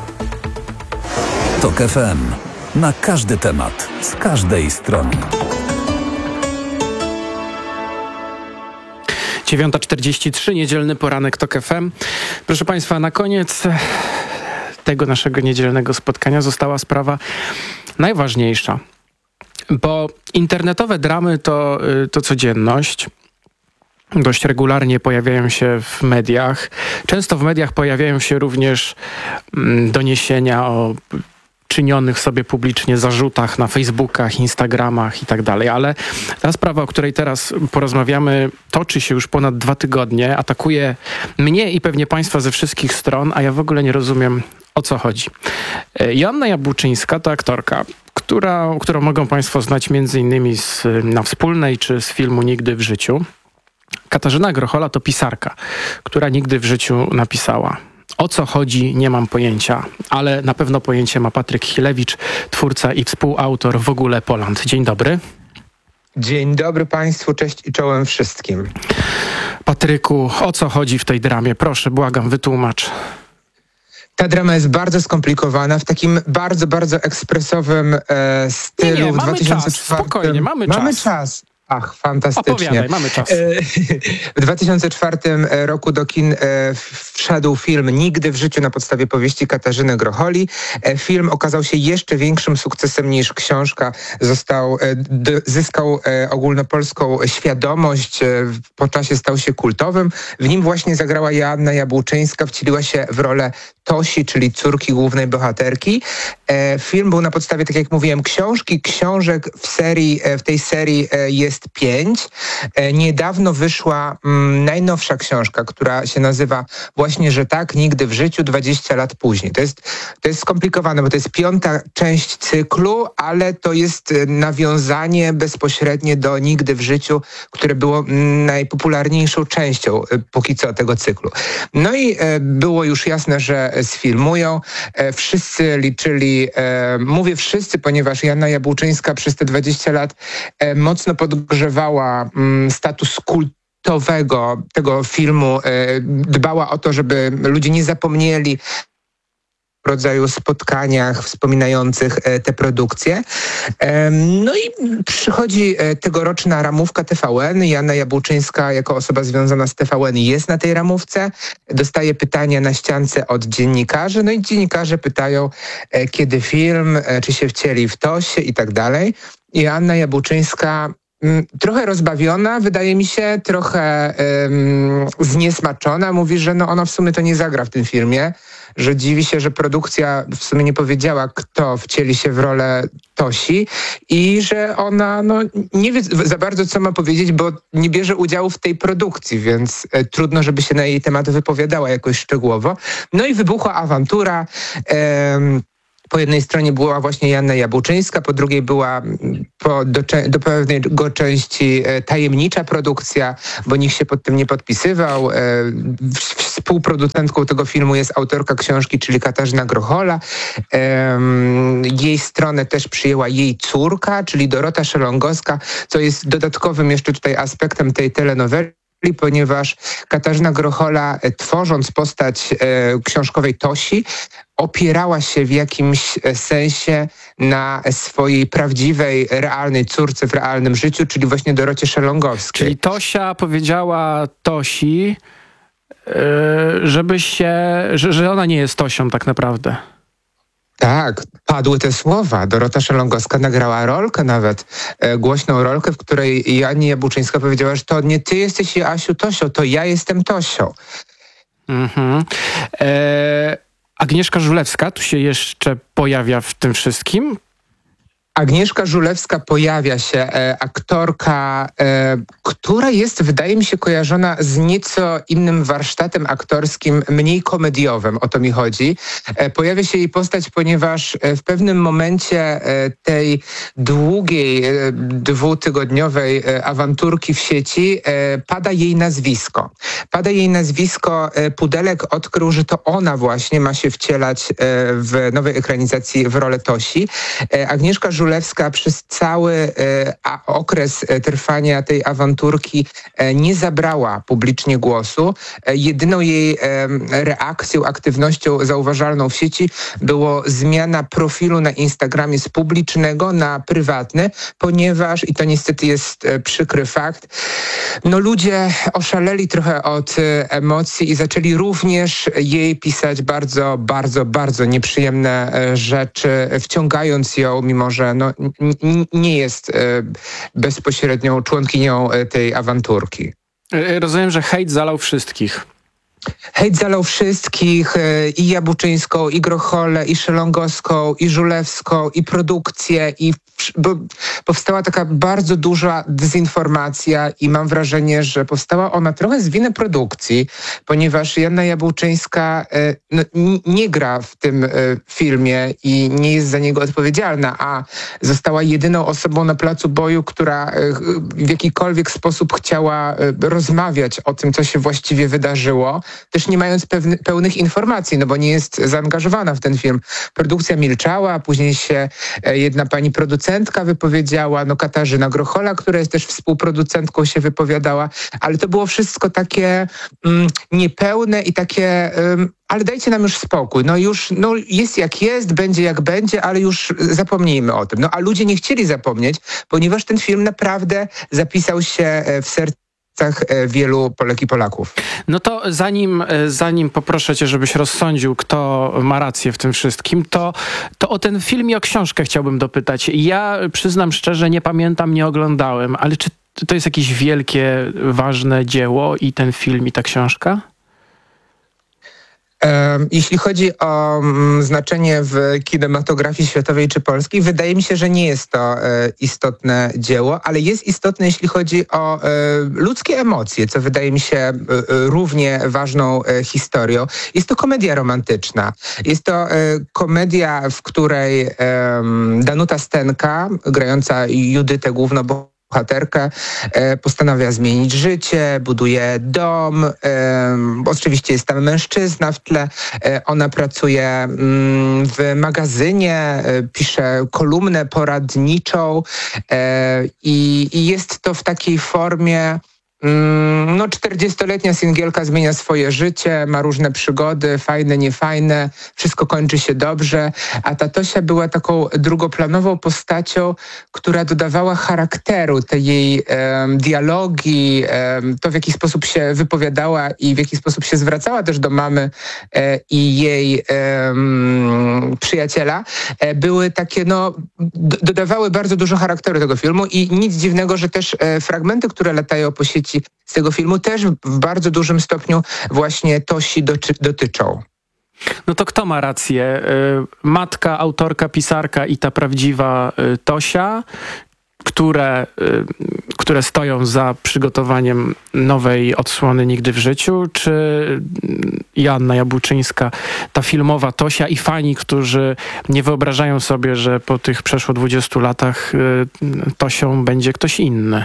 Tok F M. Na każdy temat, z każdej strony. dziewiąta czterdzieści trzy, niedzielny poranek Tok F M. Proszę Państwa, na koniec tego naszego niedzielnego spotkania została sprawa najważniejsza. Bo internetowe dramy to, to codzienność. Dość regularnie pojawiają się w mediach. Często w mediach pojawiają się również doniesienia o czynionych sobie publicznie zarzutach na Facebookach, Instagramach i tak dalej. Ale ta sprawa, o której teraz porozmawiamy, toczy się już ponad dwa tygodnie. Atakuje mnie i pewnie Państwa ze wszystkich stron, a ja w ogóle nie rozumiem, o co chodzi. Joanna Jabłczyńska to aktorka, która, którą mogą Państwo znać między innymi z Na Wspólnej czy z filmu Nigdy w życiu. Katarzyna Grochola to pisarka, która nigdy w życiu napisała. O co chodzi, nie mam pojęcia, ale na pewno pojęcie ma Patryk Chilewicz, twórca i współautor W ogóle Poland. Dzień dobry. Dzień dobry Państwu, cześć i czołem wszystkim. Patryku, o co chodzi w tej dramie? Proszę, błagam, wytłumacz. Ta drama jest bardzo skomplikowana, w takim bardzo, bardzo ekspresowym e, stylu. Nie, nie, w mamy dwa tysiące czwartym... czas, spokojnie, mamy, mamy czas. czas. Ach, fantastycznie. Opowiadaj, mamy czas. W dwa tysiące czwartym roku do kin wszedł film Nigdy w życiu na podstawie powieści Katarzyny Grocholi. Film okazał się jeszcze większym sukcesem niż książka. Został, zyskał ogólnopolską świadomość, po czasie stał się kultowym. W nim właśnie zagrała Joanna Jabłczyńska, wcieliła się w rolę Tosi, czyli córki głównej bohaterki. Film był na podstawie, tak jak mówiłem, książki. Książek w serii, w tej serii jest pięć. Niedawno wyszła mm, najnowsza książka, która się nazywa właśnie, że tak, nigdy w życiu, dwadzieścia lat później. To jest, to jest skomplikowane, bo to jest piąta część cyklu, ale to jest nawiązanie bezpośrednie do Nigdy w życiu, które było najpopularniejszą częścią póki co tego cyklu. No i e, było już jasne, że sfilmują. E, wszyscy liczyli, e, mówię wszyscy, ponieważ Joanna Jabłczyńska przez te dwadzieścia lat e, mocno podgrzewała mm, status kultowego tego filmu, e, dbała o to, żeby ludzie nie zapomnieli rodzaju spotkaniach wspominających te produkcje. No i przychodzi tegoroczna ramówka T V N. Joanna Jabłczyńska jako osoba związana z T V N jest na tej ramówce. Dostaje pytania na ściance od dziennikarzy. No i dziennikarze pytają, kiedy film, czy się wcieli w tosie i tak dalej. I Joanna Jabłczyńska trochę rozbawiona, wydaje mi się, trochę um, zniesmaczona. Mówi, że no ona w sumie to nie zagra w tym filmie, że dziwi się, że produkcja w sumie nie powiedziała, kto wcieli się w rolę Tosi i że ona no, nie wie za bardzo, co ma powiedzieć, bo nie bierze udziału w tej produkcji, więc e, trudno, żeby się na jej temat wypowiadała jakoś szczegółowo. No i wybuchła awantura. E, Po jednej stronie była właśnie Joanna Jabłczyńska, po drugiej była po, do, do pewnego części e, tajemnicza produkcja, bo nikt się pod tym nie podpisywał. E, współproducentką tego filmu jest autorka książki, czyli Katarzyna Grochola. E, jej stronę też przyjęła jej córka, czyli Dorota Szelongowska, co jest dodatkowym jeszcze tutaj aspektem tej telenoweli, ponieważ Katarzyna Grochola, tworząc postać e, książkowej Tosi, opierała się w jakimś sensie na swojej prawdziwej, realnej córce w realnym życiu, czyli właśnie Dorocie Szelongowskiej. Czyli Tosia powiedziała Tosi, yy, żeby się, że, że ona nie jest Tosią tak naprawdę. Tak, padły te słowa. Dorota Szelongowska nagrała rolkę nawet, e, głośną rolkę, w której Joanna Jabłczyńska powiedziała, że to nie ty jesteś, Asiu, Tosią, to ja jestem Tosią. Mhm. E, Agnieszka Żulewska tu się jeszcze pojawia w tym wszystkim. Agnieszka Żulewska pojawia się, e, aktorka, e, która jest, wydaje mi się, kojarzona z nieco innym warsztatem aktorskim, mniej komediowym, o to mi chodzi. E, pojawia się jej postać, ponieważ w pewnym momencie e, tej długiej, e, dwutygodniowej e, awanturki w sieci e, pada jej nazwisko. Pada jej nazwisko, e, Pudelek odkrył, że to ona właśnie ma się wcielać e, w nowej ekranizacji w rolę Tosi. E, Agnieszka Żulewska przez cały e, a, okres e, trwania tej awanturki e, nie zabrała publicznie głosu. E, jedyną jej e, reakcją, aktywnością zauważalną w sieci było zmiana profilu na Instagramie z publicznego na prywatny, ponieważ, i to niestety jest e, przykry fakt, no ludzie oszaleli trochę od e, emocji i zaczęli również jej pisać bardzo, bardzo, bardzo nieprzyjemne e, rzeczy, wciągając ją, mimo że no, n- nie jest e, bezpośrednią członkinią e, tej awanturki. Rozumiem, że hejt zalał wszystkich. Hejt zalał wszystkich, e, i Jabłczyńską, i Grocholę, i Szelongowską, i Żulewską, i produkcję, i bo powstała taka bardzo duża dezinformacja i mam wrażenie, że powstała ona trochę z winy produkcji, ponieważ Joanna Jabłczyńska e, no, n- nie gra w tym e, filmie i nie jest za niego odpowiedzialna, a została jedyną osobą na placu boju, która e, w jakikolwiek sposób chciała e, rozmawiać o tym, co się właściwie wydarzyło, też nie mając pewny, pełnych informacji, no bo nie jest zaangażowana w ten film. Produkcja milczała, a później się e, jedna pani producentka wypowiedziała, no Katarzyna Grochola, która jest też współproducentką, się wypowiadała, ale to było wszystko takie mm, niepełne i takie, um, ale dajcie nam już spokój, no już no jest jak jest, będzie jak będzie, ale już zapomnijmy o tym. No a ludzie nie chcieli zapomnieć, ponieważ ten film naprawdę zapisał się w sercu wielu Polek i Polaków. No to zanim, zanim poproszę cię, żebyś rozsądził, kto ma rację w tym wszystkim, to, to o ten film i o książkę chciałbym dopytać. Ja przyznam szczerze, nie pamiętam, nie oglądałem, ale czy to jest jakieś wielkie, ważne dzieło i ten film, i ta książka? Jeśli chodzi o mm, znaczenie w kinematografii światowej czy polskiej, wydaje mi się, że nie jest to e, istotne dzieło, ale jest istotne, jeśli chodzi o e, ludzkie emocje, co wydaje mi się e, równie ważną e, historią. Jest to komedia romantyczna. Jest to e, komedia, w której e, Danuta Stenka, grająca Judytę główną bohaterkę, e, postanawia zmienić życie, buduje dom, e, oczywiście jest tam mężczyzna w tle, e, ona pracuje mm, w magazynie, e, pisze kolumnę poradniczą e, i, i jest to w takiej formie no czterdziestoletnia singielka zmienia swoje życie, ma różne przygody, fajne, niefajne, wszystko kończy się dobrze, a ta Tosia była taką drugoplanową postacią, która dodawała charakteru tej jej um, dialogi, um, to w jaki sposób się wypowiadała i w jaki sposób się zwracała też do mamy e, i jej um, przyjaciela, e, były takie, no, d- dodawały bardzo dużo charakteru tego filmu i nic dziwnego, że też e, fragmenty, które latają po sieci z tego filmu też w bardzo dużym stopniu właśnie Tosi doty- dotyczą. No to kto ma rację? Matka, autorka, pisarka i ta prawdziwa Tosia, które, które stoją za przygotowaniem nowej odsłony Nigdy w życiu, czy Joanna Jabłczyńska, ta filmowa Tosia i fani, którzy nie wyobrażają sobie, że po tych przeszło dwudziestu latach Tosią będzie ktoś inny?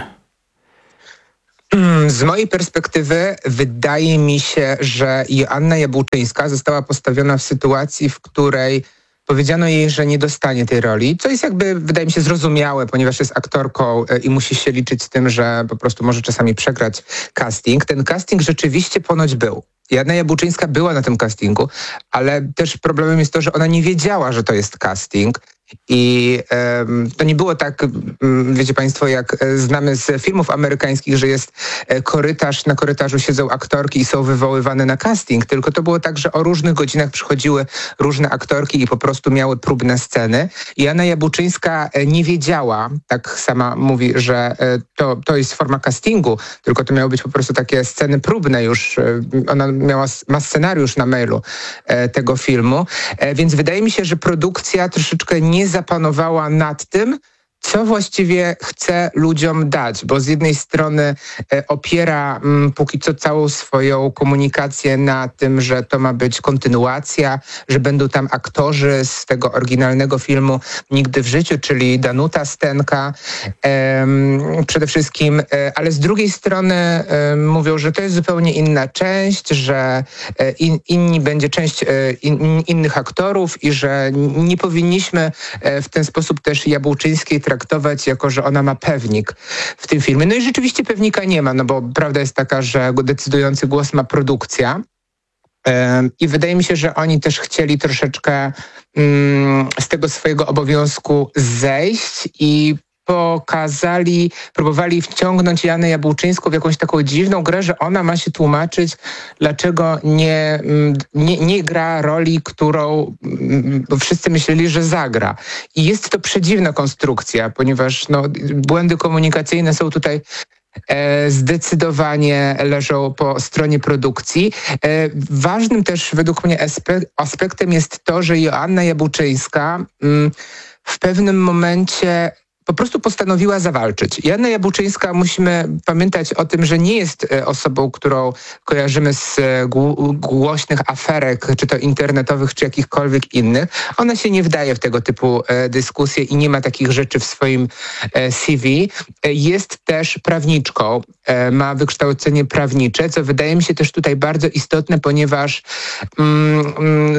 Z mojej perspektywy wydaje mi się, że Joanna Jabłczyńska została postawiona w sytuacji, w której powiedziano jej, że nie dostanie tej roli, co jest jakby, wydaje mi się, zrozumiałe, ponieważ jest aktorką i musi się liczyć z tym, że po prostu może czasami przegrać casting. Ten casting rzeczywiście ponoć był. Joanna Jabłczyńska była na tym castingu, ale też problemem jest to, że ona nie wiedziała, że to jest casting. I um, to nie było tak, um, wiecie państwo, jak znamy z filmów amerykańskich, że jest korytarz, na korytarzu siedzą aktorki i są wywoływane na casting, tylko to było tak, że o różnych godzinach przychodziły różne aktorki i po prostu miały próbne sceny. I Joanna Jabłczyńska nie wiedziała, tak sama mówi, że to, to jest forma castingu, tylko to miały być po prostu takie sceny próbne już. Ona miała, ma scenariusz na mailu tego filmu, więc wydaje mi się, że produkcja troszeczkę nie nie zapanowała nad tym, co właściwie chce ludziom dać, bo z jednej strony e, opiera m, póki co całą swoją komunikację na tym, że to ma być kontynuacja, że będą tam aktorzy z tego oryginalnego filmu Nigdy w życiu, czyli Danuta Stenka e, przede wszystkim, e, ale z drugiej strony e, mówią, że to jest zupełnie inna część, że e, in, inni będzie część e, in, innych aktorów i że nie powinniśmy e, w ten sposób też Jabłczyńskiej traktować jako, że ona ma pewnik w tym filmie. No i rzeczywiście pewnika nie ma, no bo prawda jest taka, że decydujący głos ma produkcja. I wydaje mi się, że oni też chcieli troszeczkę mm, z tego swojego obowiązku zejść i pokazali, próbowali wciągnąć Joannę Jabłczyńską w jakąś taką dziwną grę, że ona ma się tłumaczyć, dlaczego nie, nie, nie gra roli, którą wszyscy myśleli, że zagra. I jest to przedziwna konstrukcja, ponieważ no, błędy komunikacyjne są tutaj E, zdecydowanie leżą po stronie produkcji. E, ważnym też według mnie aspe- aspektem jest to, że Joanna Jabłczyńska mm, w pewnym momencie po prostu postanowiła zawalczyć. Joanna Jabłczyńska, musimy pamiętać o tym, że nie jest osobą, którą kojarzymy z głośnych aferek, czy to internetowych, czy jakichkolwiek innych. Ona się nie wdaje w tego typu dyskusje i nie ma takich rzeczy w swoim C V. Jest też prawniczką, ma wykształcenie prawnicze, co wydaje mi się też tutaj bardzo istotne, ponieważ mm,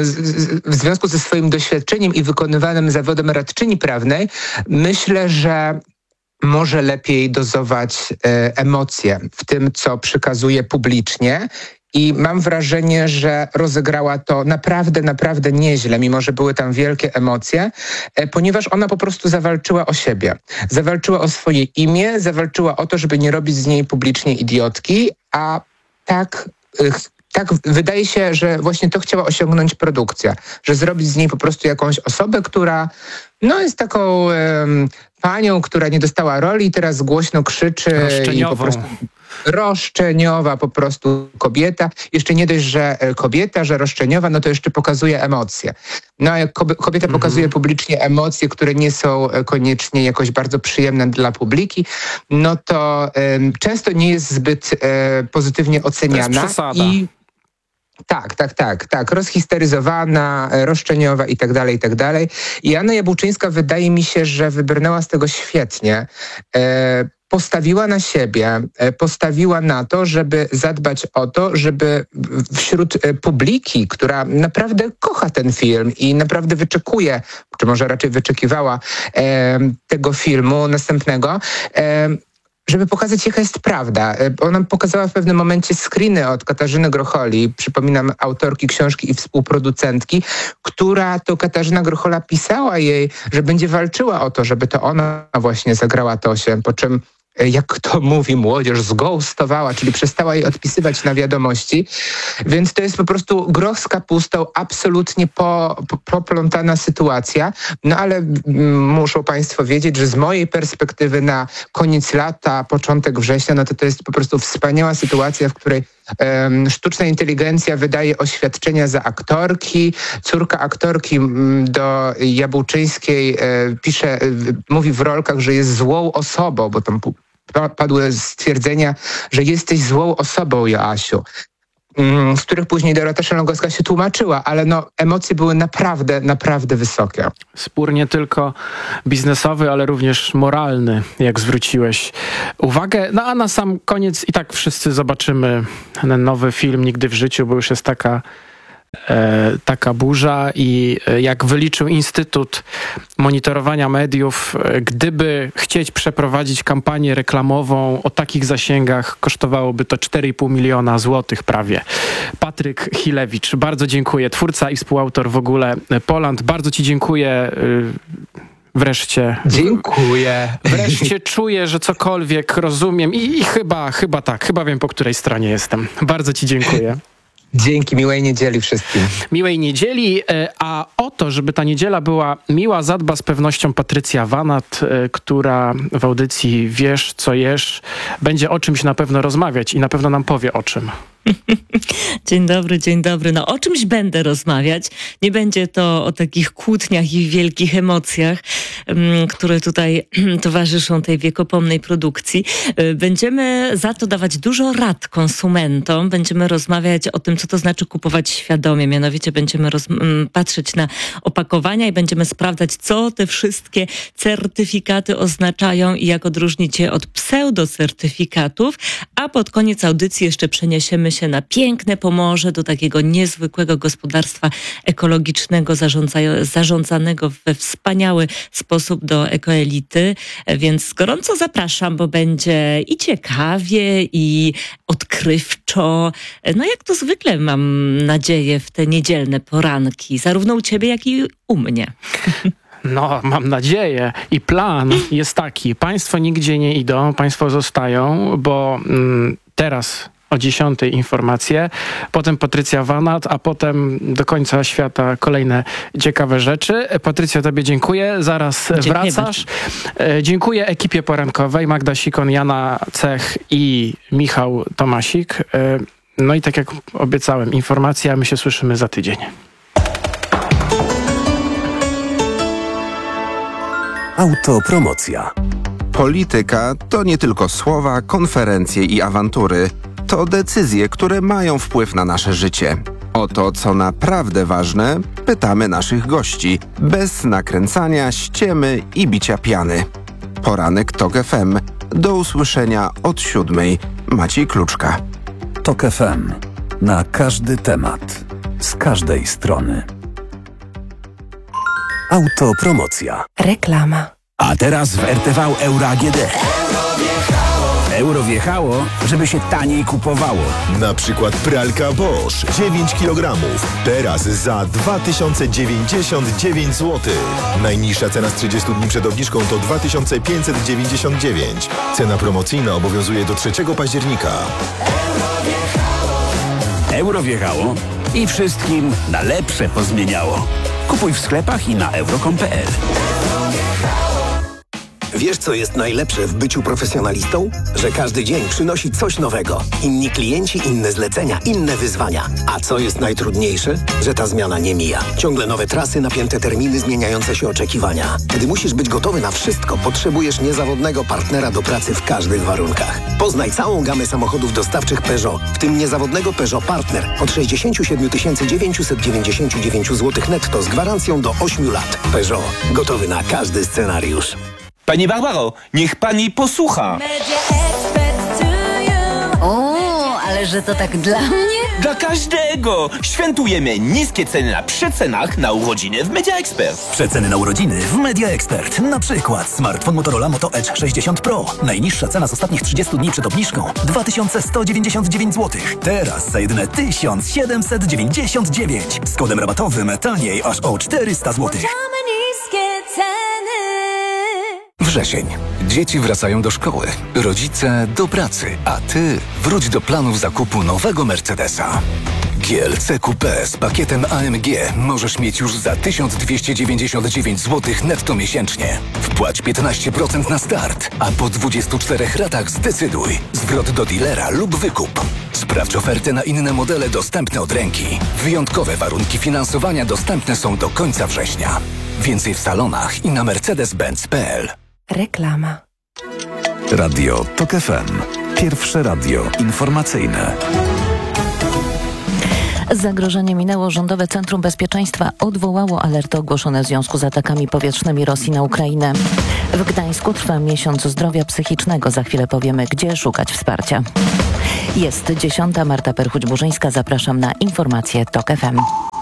w związku ze swoim doświadczeniem i wykonywanym zawodem radczyni prawnej, myślę, że że może lepiej dozować e, emocje w tym, co przekazuje publicznie. I mam wrażenie, że rozegrała to naprawdę, naprawdę nieźle, mimo że były tam wielkie emocje, e, ponieważ ona po prostu zawalczyła o siebie. Zawalczyła o swoje imię, zawalczyła o to, żeby nie robić z niej publicznie idiotki, a tak... E, Tak, wydaje się, że właśnie to chciała osiągnąć produkcja, że zrobić z niej po prostu jakąś osobę, która no, jest taką um, panią, która nie dostała roli i teraz głośno krzyczy i po prostu roszczeniowa po prostu kobieta. Jeszcze nie dość, że kobieta, że roszczeniowa, no to jeszcze pokazuje emocje. No a jak kobieta mhm. pokazuje publicznie emocje, które nie są koniecznie jakoś bardzo przyjemne dla publiki, no to um, często nie jest zbyt um, pozytywnie oceniana. To jest przesada. I Tak, tak, tak, tak. Rozhisteryzowana, roszczeniowa i tak dalej, i tak dalej. I Joanna Jabłczyńska wydaje mi się, że wybrnęła z tego świetnie. E, postawiła na siebie, e, postawiła na to, żeby zadbać o to, żeby wśród publiki, która naprawdę kocha ten film i naprawdę wyczekuje, czy może raczej wyczekiwała e, tego filmu następnego, e, żeby pokazać, jaka jest prawda. Ona pokazała w pewnym momencie screeny od Katarzyny Grocholi, przypominam, autorki książki i współproducentki, która to Katarzyna Grochola pisała jej, że będzie walczyła o to, żeby to ona właśnie zagrała Tosię, po czym, jak to mówi młodzież, zghostowała, czyli przestała jej odpisywać na wiadomości. Więc to jest po prostu groch z kapustą, absolutnie po, po, poplątana sytuacja. No ale m, muszą państwo wiedzieć, że z mojej perspektywy na koniec lata, początek września, no to to jest po prostu wspaniała sytuacja, w której um, sztuczna inteligencja wydaje oświadczenia za aktorki. Córka aktorki m, do Jabłczyńskiej e, pisze, e, mówi w rolkach, że jest złą osobą, bo tam padły stwierdzenia, że jesteś złą osobą, Joasiu, z których później Dorota Szelongowska się tłumaczyła, ale no emocje były naprawdę, naprawdę wysokie. Spór nie tylko biznesowy, ale również moralny, jak zwróciłeś uwagę. No a na sam koniec i tak wszyscy zobaczymy ten nowy film Nigdy w życiu, bo już jest taka E, taka burza i e, jak wyliczył Instytut Monitorowania Mediów, e, gdyby chcieć przeprowadzić kampanię reklamową o takich zasięgach, kosztowałoby to cztery i pół miliona złotych prawie. Patryk Chilewicz, bardzo dziękuję. Twórca i współautor w ogóle Poland. Bardzo ci dziękuję. E, Wreszcie. Dziękuję. Wreszcie czuję, że cokolwiek rozumiem i, i chyba, chyba tak, chyba wiem, po której stronie jestem. Bardzo ci dziękuję. Dzięki, miłej niedzieli wszystkim. Miłej niedzieli, a o to, żeby ta niedziela była miła, zadba z pewnością Patrycja Wanat, która w audycji Wiesz, co jesz, będzie o czymś na pewno rozmawiać i na pewno nam powie o czym. Dzień dobry, dzień dobry. No o czymś będę rozmawiać. Nie będzie to o takich kłótniach i wielkich emocjach, um, które tutaj towarzyszą tej wiekopomnej produkcji. Będziemy za to dawać dużo rad konsumentom. Będziemy rozmawiać o tym, co to znaczy kupować świadomie. Mianowicie będziemy roz- patrzeć na opakowania i będziemy sprawdzać, co te wszystkie certyfikaty oznaczają i jak odróżnić je od pseudocertyfikatów. A pod koniec audycji jeszcze przeniesiemy się na piękne Pomorze, do takiego niezwykłego gospodarstwa ekologicznego zarządza- zarządzanego we wspaniały sposób do ekoelity. Więc gorąco zapraszam, bo będzie i ciekawie, i odkrywczo. No jak to zwykle, mam nadzieję, w te niedzielne poranki, zarówno u ciebie, jak i u mnie. No, mam nadzieję. I plan jest taki. Państwo nigdzie nie idą, państwo zostają, bo mm, teraz o dziesiątej informacje, potem Patrycja Wanat, a potem do końca świata kolejne ciekawe rzeczy. Patrycja, tobie dziękuję. Zaraz dziękuję wracasz. Bardzo. Dziękuję ekipie porankowej, Magda Sikon, Jana Cech i Michał Tomasik. No i tak jak obiecałem, informacja, my się słyszymy za tydzień. Autopromocja. Polityka to nie tylko słowa, konferencje i awantury. To decyzje, które mają wpływ na nasze życie. O to, co naprawdę ważne, pytamy naszych gości, bez nakręcania, ściemy i bicia piany. Poranek Tok F M. Do usłyszenia od siódmej. Maciej Kluczka. Tok F M. Na każdy temat. Z każdej strony. Autopromocja. Reklama. A teraz w R T V Euro A G D. Euro wjechało, żeby się taniej kupowało. Na przykład pralka Bosch dziewięć kilogramów. Teraz za dwa tysiące dziewięćdziesiąt dziewięć złotych. Najniższa cena z trzydziestu dni przed obniżką to dwa tysiące pięćset dziewięćdziesiąt dziewięć. Cena promocyjna obowiązuje do trzeciego października. Euro wjechało i wszystkim na lepsze pozmieniało. Kupuj w sklepach i na euro kropka com kropka p l. Wiesz, co jest najlepsze w byciu profesjonalistą? Że każdy dzień przynosi coś nowego. Inni klienci, inne zlecenia, inne wyzwania. A co jest najtrudniejsze? Że ta zmiana nie mija. Ciągle nowe trasy, napięte terminy, zmieniające się oczekiwania. Gdy musisz być gotowy na wszystko, potrzebujesz niezawodnego partnera do pracy w każdych warunkach. Poznaj całą gamę samochodów dostawczych Peugeot, w tym niezawodnego Peugeot Partner od sześćdziesiąt siedem tysięcy dziewięćset dziewięćdziesiąt dziewięć złotych netto z gwarancją do ośmiu lat. Peugeot. Gotowy na każdy scenariusz. Pani Barbaro, niech pani posłucha. O, ale że to tak dla mnie? Dla każdego! Świętujemy niskie ceny na przecenach na urodziny w Media Expert. Przeceny na urodziny w Media Expert. Na przykład smartfon Motorola Moto Edge sześćdziesiąt Pro. Najniższa cena z ostatnich trzydziestu dni przed obniżką dwa tysiące sto dziewięćdziesiąt dziewięć złotych. Teraz za jedyne tysiąc siedemset dziewięćdziesiąt dziewięć. Z kodem rabatowym taniej aż o czterysta złotych. niskie ceny. Wrzesień. Dzieci wracają do szkoły, rodzice do pracy, a ty wróć do planów zakupu nowego Mercedesa. G L C Coupé z pakietem A M G możesz mieć już za tysiąc dwieście dziewięćdziesiąt dziewięć złotych netto miesięcznie. Wpłać piętnaście procent na start, a po dwudziestu czterech ratach zdecyduj. Zwrot do dealera lub wykup. Sprawdź oferty na inne modele dostępne od ręki. Wyjątkowe warunki finansowania dostępne są do końca września. Więcej w salonach i na mercedes benz kropka p l. Reklama. Radio TOK F M. Pierwsze radio informacyjne. Zagrożenie minęło. Rządowe Centrum Bezpieczeństwa odwołało alerty ogłoszone w związku z atakami powietrznymi Rosji na Ukrainę. W Gdańsku trwa miesiąc zdrowia psychicznego. Za chwilę powiemy, gdzie szukać wsparcia. Jest dziesiąta. Marta Perchuć-Burzyńska. Zapraszam na informacje TOK F M.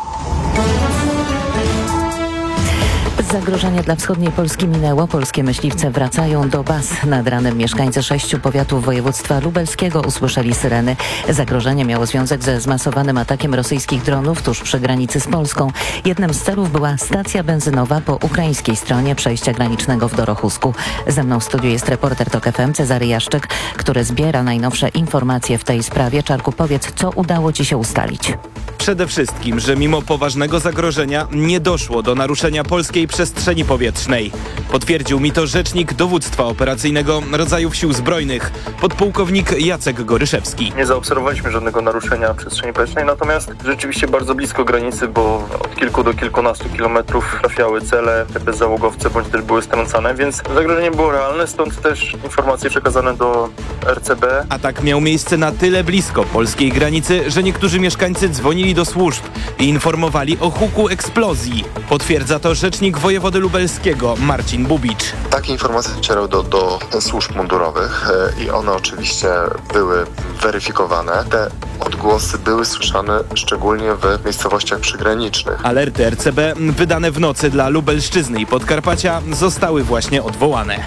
Zagrożenie dla wschodniej Polski minęło. Polskie myśliwce wracają do baz. Nad ranem mieszkańcy sześciu powiatów województwa lubelskiego usłyszeli syreny. Zagrożenie miało związek ze zmasowanym atakiem rosyjskich dronów tuż przy granicy z Polską. Jednym z celów była stacja benzynowa po ukraińskiej stronie przejścia granicznego w Dorochusku. Ze mną w studiu jest reporter TOK F M Cezary Jaszczyk, który zbiera najnowsze informacje w tej sprawie. Czarku, powiedz, co udało Ci się ustalić? Przede wszystkim, że mimo poważnego zagrożenia nie doszło do naruszenia polskiej przestrzeni powietrznej. Potwierdził mi to rzecznik Dowództwa Operacyjnego Rodzajów Sił Zbrojnych, podpułkownik Jacek Goryszewski. Nie zaobserwowaliśmy żadnego naruszenia przestrzeni powietrznej, natomiast rzeczywiście bardzo blisko granicy, bo od kilku do kilkunastu kilometrów trafiały cele bezzałogowce bądź też były strącane, więc zagrożenie było realne, stąd też informacje przekazane do R C B. Atak miał miejsce na tyle blisko polskiej granicy, że niektórzy mieszkańcy dzwonili do służb i informowali o huku eksplozji. Potwierdza to rzecznik wojewody lubelskiego Marcin Bubicz. Takie informacje docierały do, do służb mundurowych i one oczywiście były weryfikowane. Te odgłosy były słyszane szczególnie w miejscowościach przygranicznych. Alerty R C B wydane w nocy dla Lubelszczyzny i Podkarpacia zostały właśnie odwołane.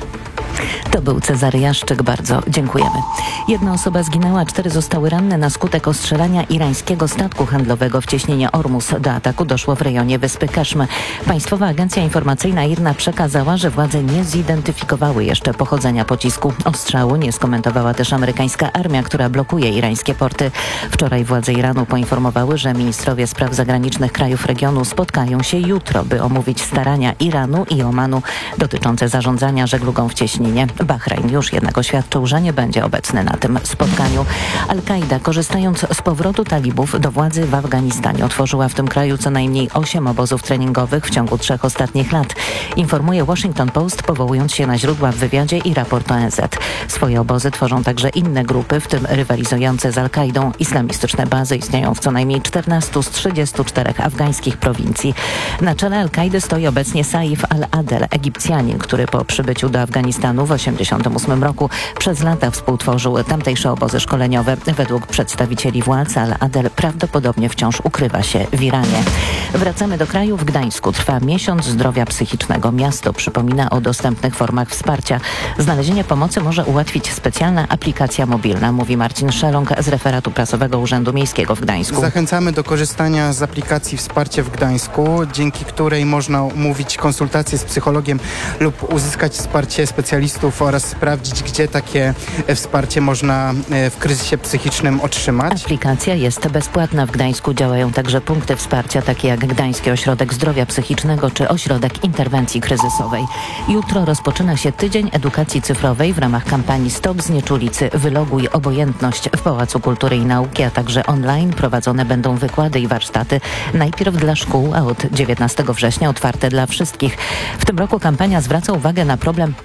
To był Cezary Jaszczyk, bardzo dziękujemy. Jedna osoba zginęła, cztery zostały ranne na skutek ostrzelania irańskiego statku handlowego w cieśninie Ormus. Do ataku doszło w rejonie wyspy Keszm. Państwowa Agencja Informacyjna I R N A przekazała, że władze nie zidentyfikowały jeszcze pochodzenia pocisku. Ostrzału nie skomentowała też amerykańska armia, która blokuje irańskie porty. Wczoraj władze Iranu poinformowały, że ministrowie spraw zagranicznych krajów regionu spotkają się jutro, by omówić starania Iranu i Omanu dotyczące zarządzania żeglugą w cieśninie. Bahrajn już jednak oświadczył, że nie będzie obecny na tym spotkaniu. Al-Kaida, korzystając z powrotu talibów do władzy w Afganistanie, otworzyła w tym kraju co najmniej osiem obozów treningowych w ciągu trzech ostatnich lat. Informuje Washington Post, powołując się na źródła w wywiadzie i raport O N Z. Swoje obozy tworzą także inne grupy, w tym rywalizujące z Al-Kaidą. Islamistyczne bazy istnieją w co najmniej czternastu z trzydziestu czterech afgańskich prowincji. Na czele Al-Kaidy stoi obecnie Saif al-Adel, Egipcjanin, który po przybyciu do Afganistanu w tysiąc dziewięćset osiemdziesiątym ósmym roku przez lata współtworzył tamtejsze obozy szkoleniowe. Według przedstawicieli władz Al-Adel prawdopodobnie wciąż ukrywa się w Iranie. Wracamy do kraju. W Gdańsku trwa miesiąc zdrowia psychicznego. Miasto przypomina o dostępnych formach wsparcia. Znalezienie pomocy może ułatwić specjalna aplikacja mobilna, mówi Marcin Szeląg z referatu prasowego Urzędu Miejskiego w Gdańsku. Zachęcamy do korzystania z aplikacji Wsparcie w Gdańsku, dzięki której można umówić konsultację z psychologiem lub uzyskać wsparcie specjalistów oraz sprawdzić, gdzie takie wsparcie można w kryzysie psychicznym otrzymać. Aplikacja jest bezpłatna. W Gdańsku działają także punkty wsparcia, takie jak Gdański Ośrodek Zdrowia Psychicznego czy Ośrodek Interwencji Kryzysowej. Jutro rozpoczyna się Tydzień Edukacji Cyfrowej w ramach kampanii Stop Znieczulicy, wyloguj obojętność w Pałacu Kultury i Nauki, a także online prowadzone będą wykłady i warsztaty. Najpierw dla szkół, a od dziewiętnastego września otwarte dla wszystkich. W tym roku kampania zwraca uwagę na problem obojętności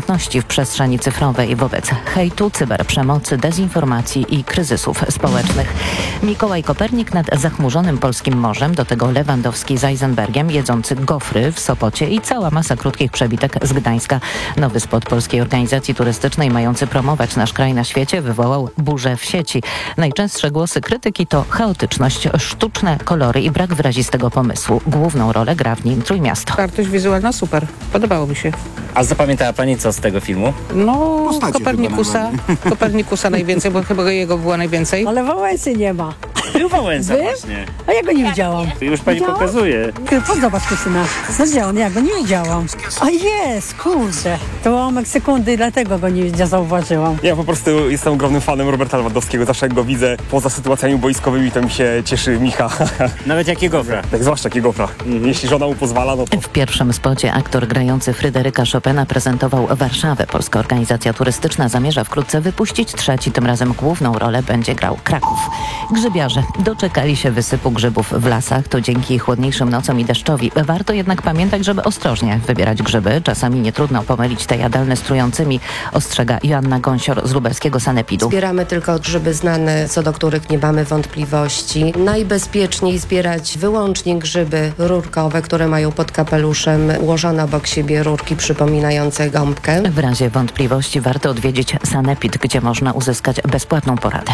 dostępności w przestrzeni cyfrowej wobec hejtu, cyberprzemocy, dezinformacji i kryzysów społecznych. Mikołaj Kopernik nad zachmurzonym polskim morzem, do tego Lewandowski z Eisenbergiem, jedzący gofry w Sopocie i cała masa krótkich przebitek z Gdańska. Nowy spot Polskiej Organizacji Turystycznej mający promować nasz kraj na świecie wywołał burzę w sieci. Najczęstsze głosy krytyki to chaotyczność, sztuczne kolory i brak wyrazistego pomysłu. Główną rolę gra w nim Trójmiasto. Wartość wizualna super, podobało mi się. A zapamiętała Pani co z tego filmu? No, Postacie Kopernikusa, Kopernikusa najwięcej, bo chyba jego było najwięcej. Ale Wałęsy nie ma. Był Wałęsa Wy? właśnie. A ja go nie widziałam. To już Pani Widziałam? pokazuje. Zobacz, Krystyna. No gdzie on? Ja go nie widziałam. A jest, kurde. To łamek sekundy, dlatego go nie, nie zauważyłam. Ja po prostu jestem ogromnym fanem Roberta Lewandowskiego. Zawsze jak go widzę poza sytuacjami boiskowymi, to mi się cieszy Micha. Nawet jak gofra. Tak, zwłaszcza jak gofra. Jeśli żona mu pozwala, no to... W pierwszym spocie aktor grający Fryderyka Chopina prezentował Warszawę. Polska Organizacja Turystyczna zamierza wkrótce wypuścić trzeci. Tym razem główną rolę będzie grał Kraków. Grzybiarze doczekali się wysypu grzybów w lasach. To dzięki chłodniejszym nocom i deszczowi. Warto jednak pamiętać, żeby ostrożnie wybierać grzyby. Czasami nie trudno pomylić te jadalne z trującymi, ostrzega Joanna Gąsior z lubelskiego sanepidu. Zbieramy tylko grzyby znane, co do których nie mamy wątpliwości. Najbezpieczniej zbierać wyłącznie grzyby rurkowe, które mają pod kapeluszem ułożone obok siebie rurki przypominające gąbkę. W razie wątpliwości warto odwiedzić sanepid, gdzie można uzyskać bezpłatną poradę.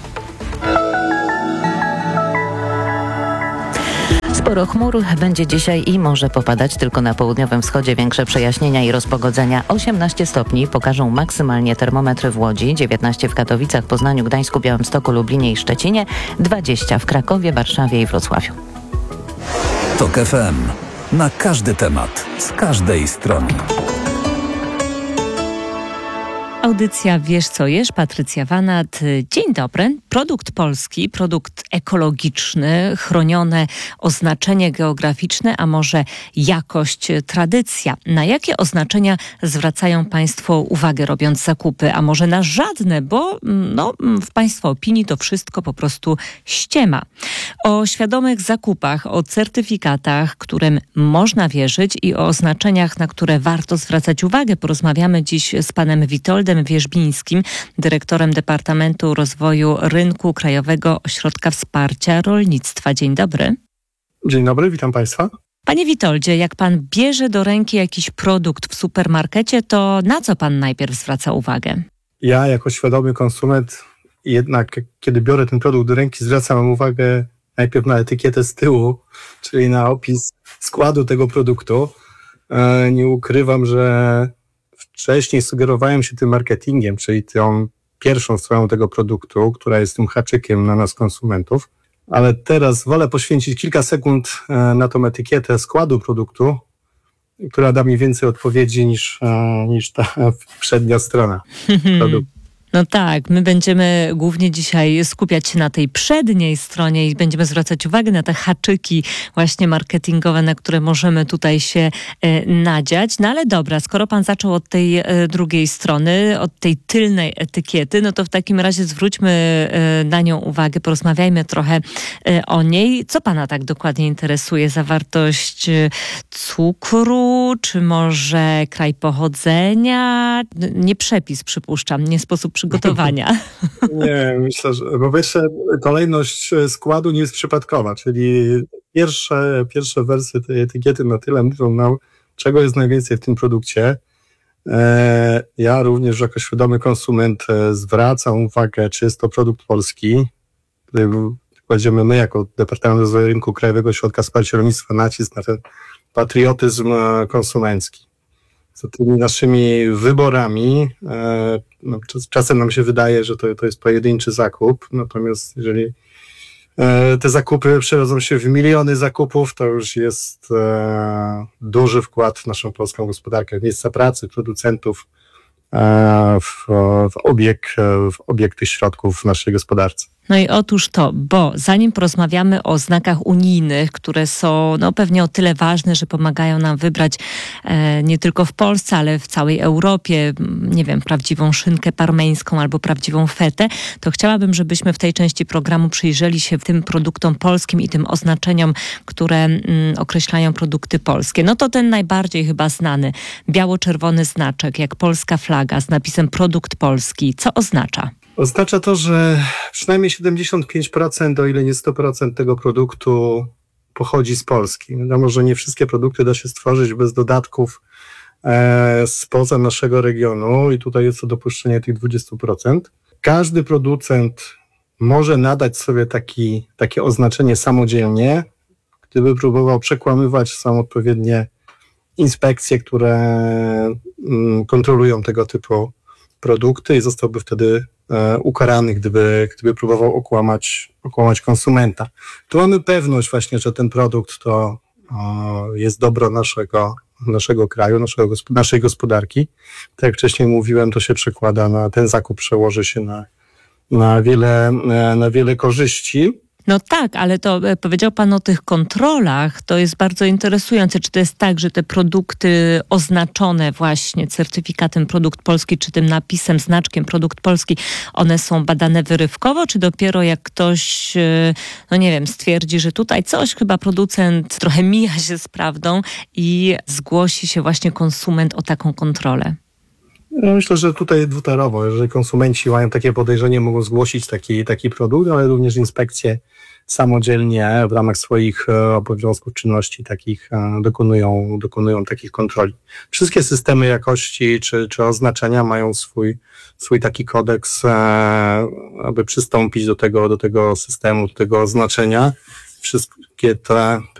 Sporo chmur będzie dzisiaj i może popadać, tylko na południowym wschodzie większe przejaśnienia i rozpogodzenia. osiemnaście stopni pokażą maksymalnie termometry w Łodzi, dziewiętnaście w Katowicach, Poznaniu, Gdańsku, Białymstoku, Lublinie i Szczecinie, dwadzieścia w Krakowie, Warszawie i Wrocławiu. TOK F M. Na każdy temat, z każdej strony. Audycja Wiesz co jesz, Patrycja Wanat. Dzień dobry. Produkt polski, produkt ekologiczny, chronione oznaczenie geograficzne, a może jakość, tradycja. Na jakie oznaczenia zwracają Państwo uwagę, robiąc zakupy? A może na żadne, bo no, w Państwa opinii to wszystko po prostu ściema. O świadomych zakupach, o certyfikatach, którym można wierzyć i o oznaczeniach, na które warto zwracać uwagę, porozmawiamy dziś z panem Witoldem Wierzbińskim, dyrektorem Departamentu Rozwoju Rynku Krajowego Ośrodka Wsparcia Rolnictwa. Dzień dobry. Dzień dobry, witam Państwa. Panie Witoldzie, jak pan bierze do ręki jakiś produkt w supermarkecie, to na co pan najpierw zwraca uwagę? Ja jako świadomy konsument jednak, kiedy biorę ten produkt do ręki, zwracam uwagę najpierw na etykietę z tyłu, czyli na opis składu tego produktu. Nie ukrywam, że wcześniej sugerowałem się tym marketingiem, czyli tą pierwszą stroną tego produktu, która jest tym haczykiem na nas konsumentów, ale teraz wolę poświęcić kilka sekund na tą etykietę składu produktu, która da mi więcej odpowiedzi niż, niż ta przednia strona produktu. No tak, my będziemy głównie dzisiaj skupiać się na tej przedniej stronie i będziemy zwracać uwagę na te haczyki właśnie marketingowe, na które możemy tutaj się e, nadziać. No ale dobra, skoro pan zaczął od tej e, drugiej strony, od tej tylnej etykiety, no to w takim razie zwróćmy e, na nią uwagę, porozmawiajmy trochę e, o niej. Co pana tak dokładnie interesuje? Zawartość e, cukru, czy może kraj pochodzenia? Nie przepis, przypuszczam, nie sposób przygotowania. Nie, myślę, że po pierwsze kolejność składu nie jest przypadkowa, czyli pierwsze, pierwsze wersy tej etykiety na tyle mówią nam, czego jest najwięcej w tym produkcie. Ja również jako świadomy konsument zwracam uwagę, czy jest to produkt polski. Tutaj kładziemy my jako Departament Rozwoju Rynku Krajowego Ośrodka Wsparcia Rolnictwa nacisk na ten patriotyzm konsumencki. Z tymi naszymi wyborami, no, czasem nam się wydaje, że to, to jest pojedynczy zakup, natomiast jeżeli te zakupy przerodzą się w miliony zakupów, to już jest duży wkład w naszą polską gospodarkę, w miejsca pracy, producentów, w, w, obieg, w obieg tych środków w naszej gospodarce. No i otóż to, bo zanim porozmawiamy o znakach unijnych, które są no, pewnie o tyle ważne, że pomagają nam wybrać e, nie tylko w Polsce, ale w całej Europie, nie wiem, prawdziwą szynkę parmeńską albo prawdziwą fetę, to chciałabym, żebyśmy w tej części programu przyjrzeli się tym produktom polskim i tym oznaczeniom, które mm, określają produkty polskie. No to ten najbardziej chyba znany, biało-czerwony znaczek, jak polska flaga z napisem produkt polski. Co oznacza? Oznacza to, że przynajmniej siedemdziesiąt pięć procent, o ile nie sto procent tego produktu pochodzi z Polski. Wiadomo, że nie wszystkie produkty da się stworzyć bez dodatków e, spoza naszego regionu i tutaj jest to dopuszczenie tych dwadzieścia procent. Każdy producent może nadać sobie taki, takie oznaczenie samodzielnie, gdyby próbował przekłamywać, są odpowiednie inspekcje, które mm, kontrolują tego typu produkty i zostałby wtedy e, ukarany, gdyby, gdyby próbował okłamać, okłamać konsumenta. Tu mamy pewność właśnie, że ten produkt to o, jest dobro naszego, naszego kraju, naszego, naszej gospodarki. Tak jak wcześniej mówiłem, to się przekłada na, ten zakup przełoży się na, na, wiele, na wiele korzyści. No tak, ale to e, powiedział pan o tych kontrolach, to jest bardzo interesujące. Czy to jest tak, że te produkty oznaczone właśnie certyfikatem produkt polski, czy tym napisem, znaczkiem produkt polski, one są badane wyrywkowo, czy dopiero jak ktoś, e, no nie wiem, stwierdzi, że tutaj coś chyba producent trochę mija się z prawdą i zgłosi się właśnie konsument o taką kontrolę? No myślę, że tutaj dwutorowo. Jeżeli konsumenci mają takie podejrzenie, mogą zgłosić taki, taki produkt, ale również inspekcje samodzielnie w ramach swoich e, obowiązków, czynności takich e, dokonują, dokonują takich kontroli. Wszystkie systemy jakości czy, czy oznaczenia mają swój, swój taki kodeks, e, aby przystąpić do tego, do tego systemu, do tego oznaczenia. Wszystkie te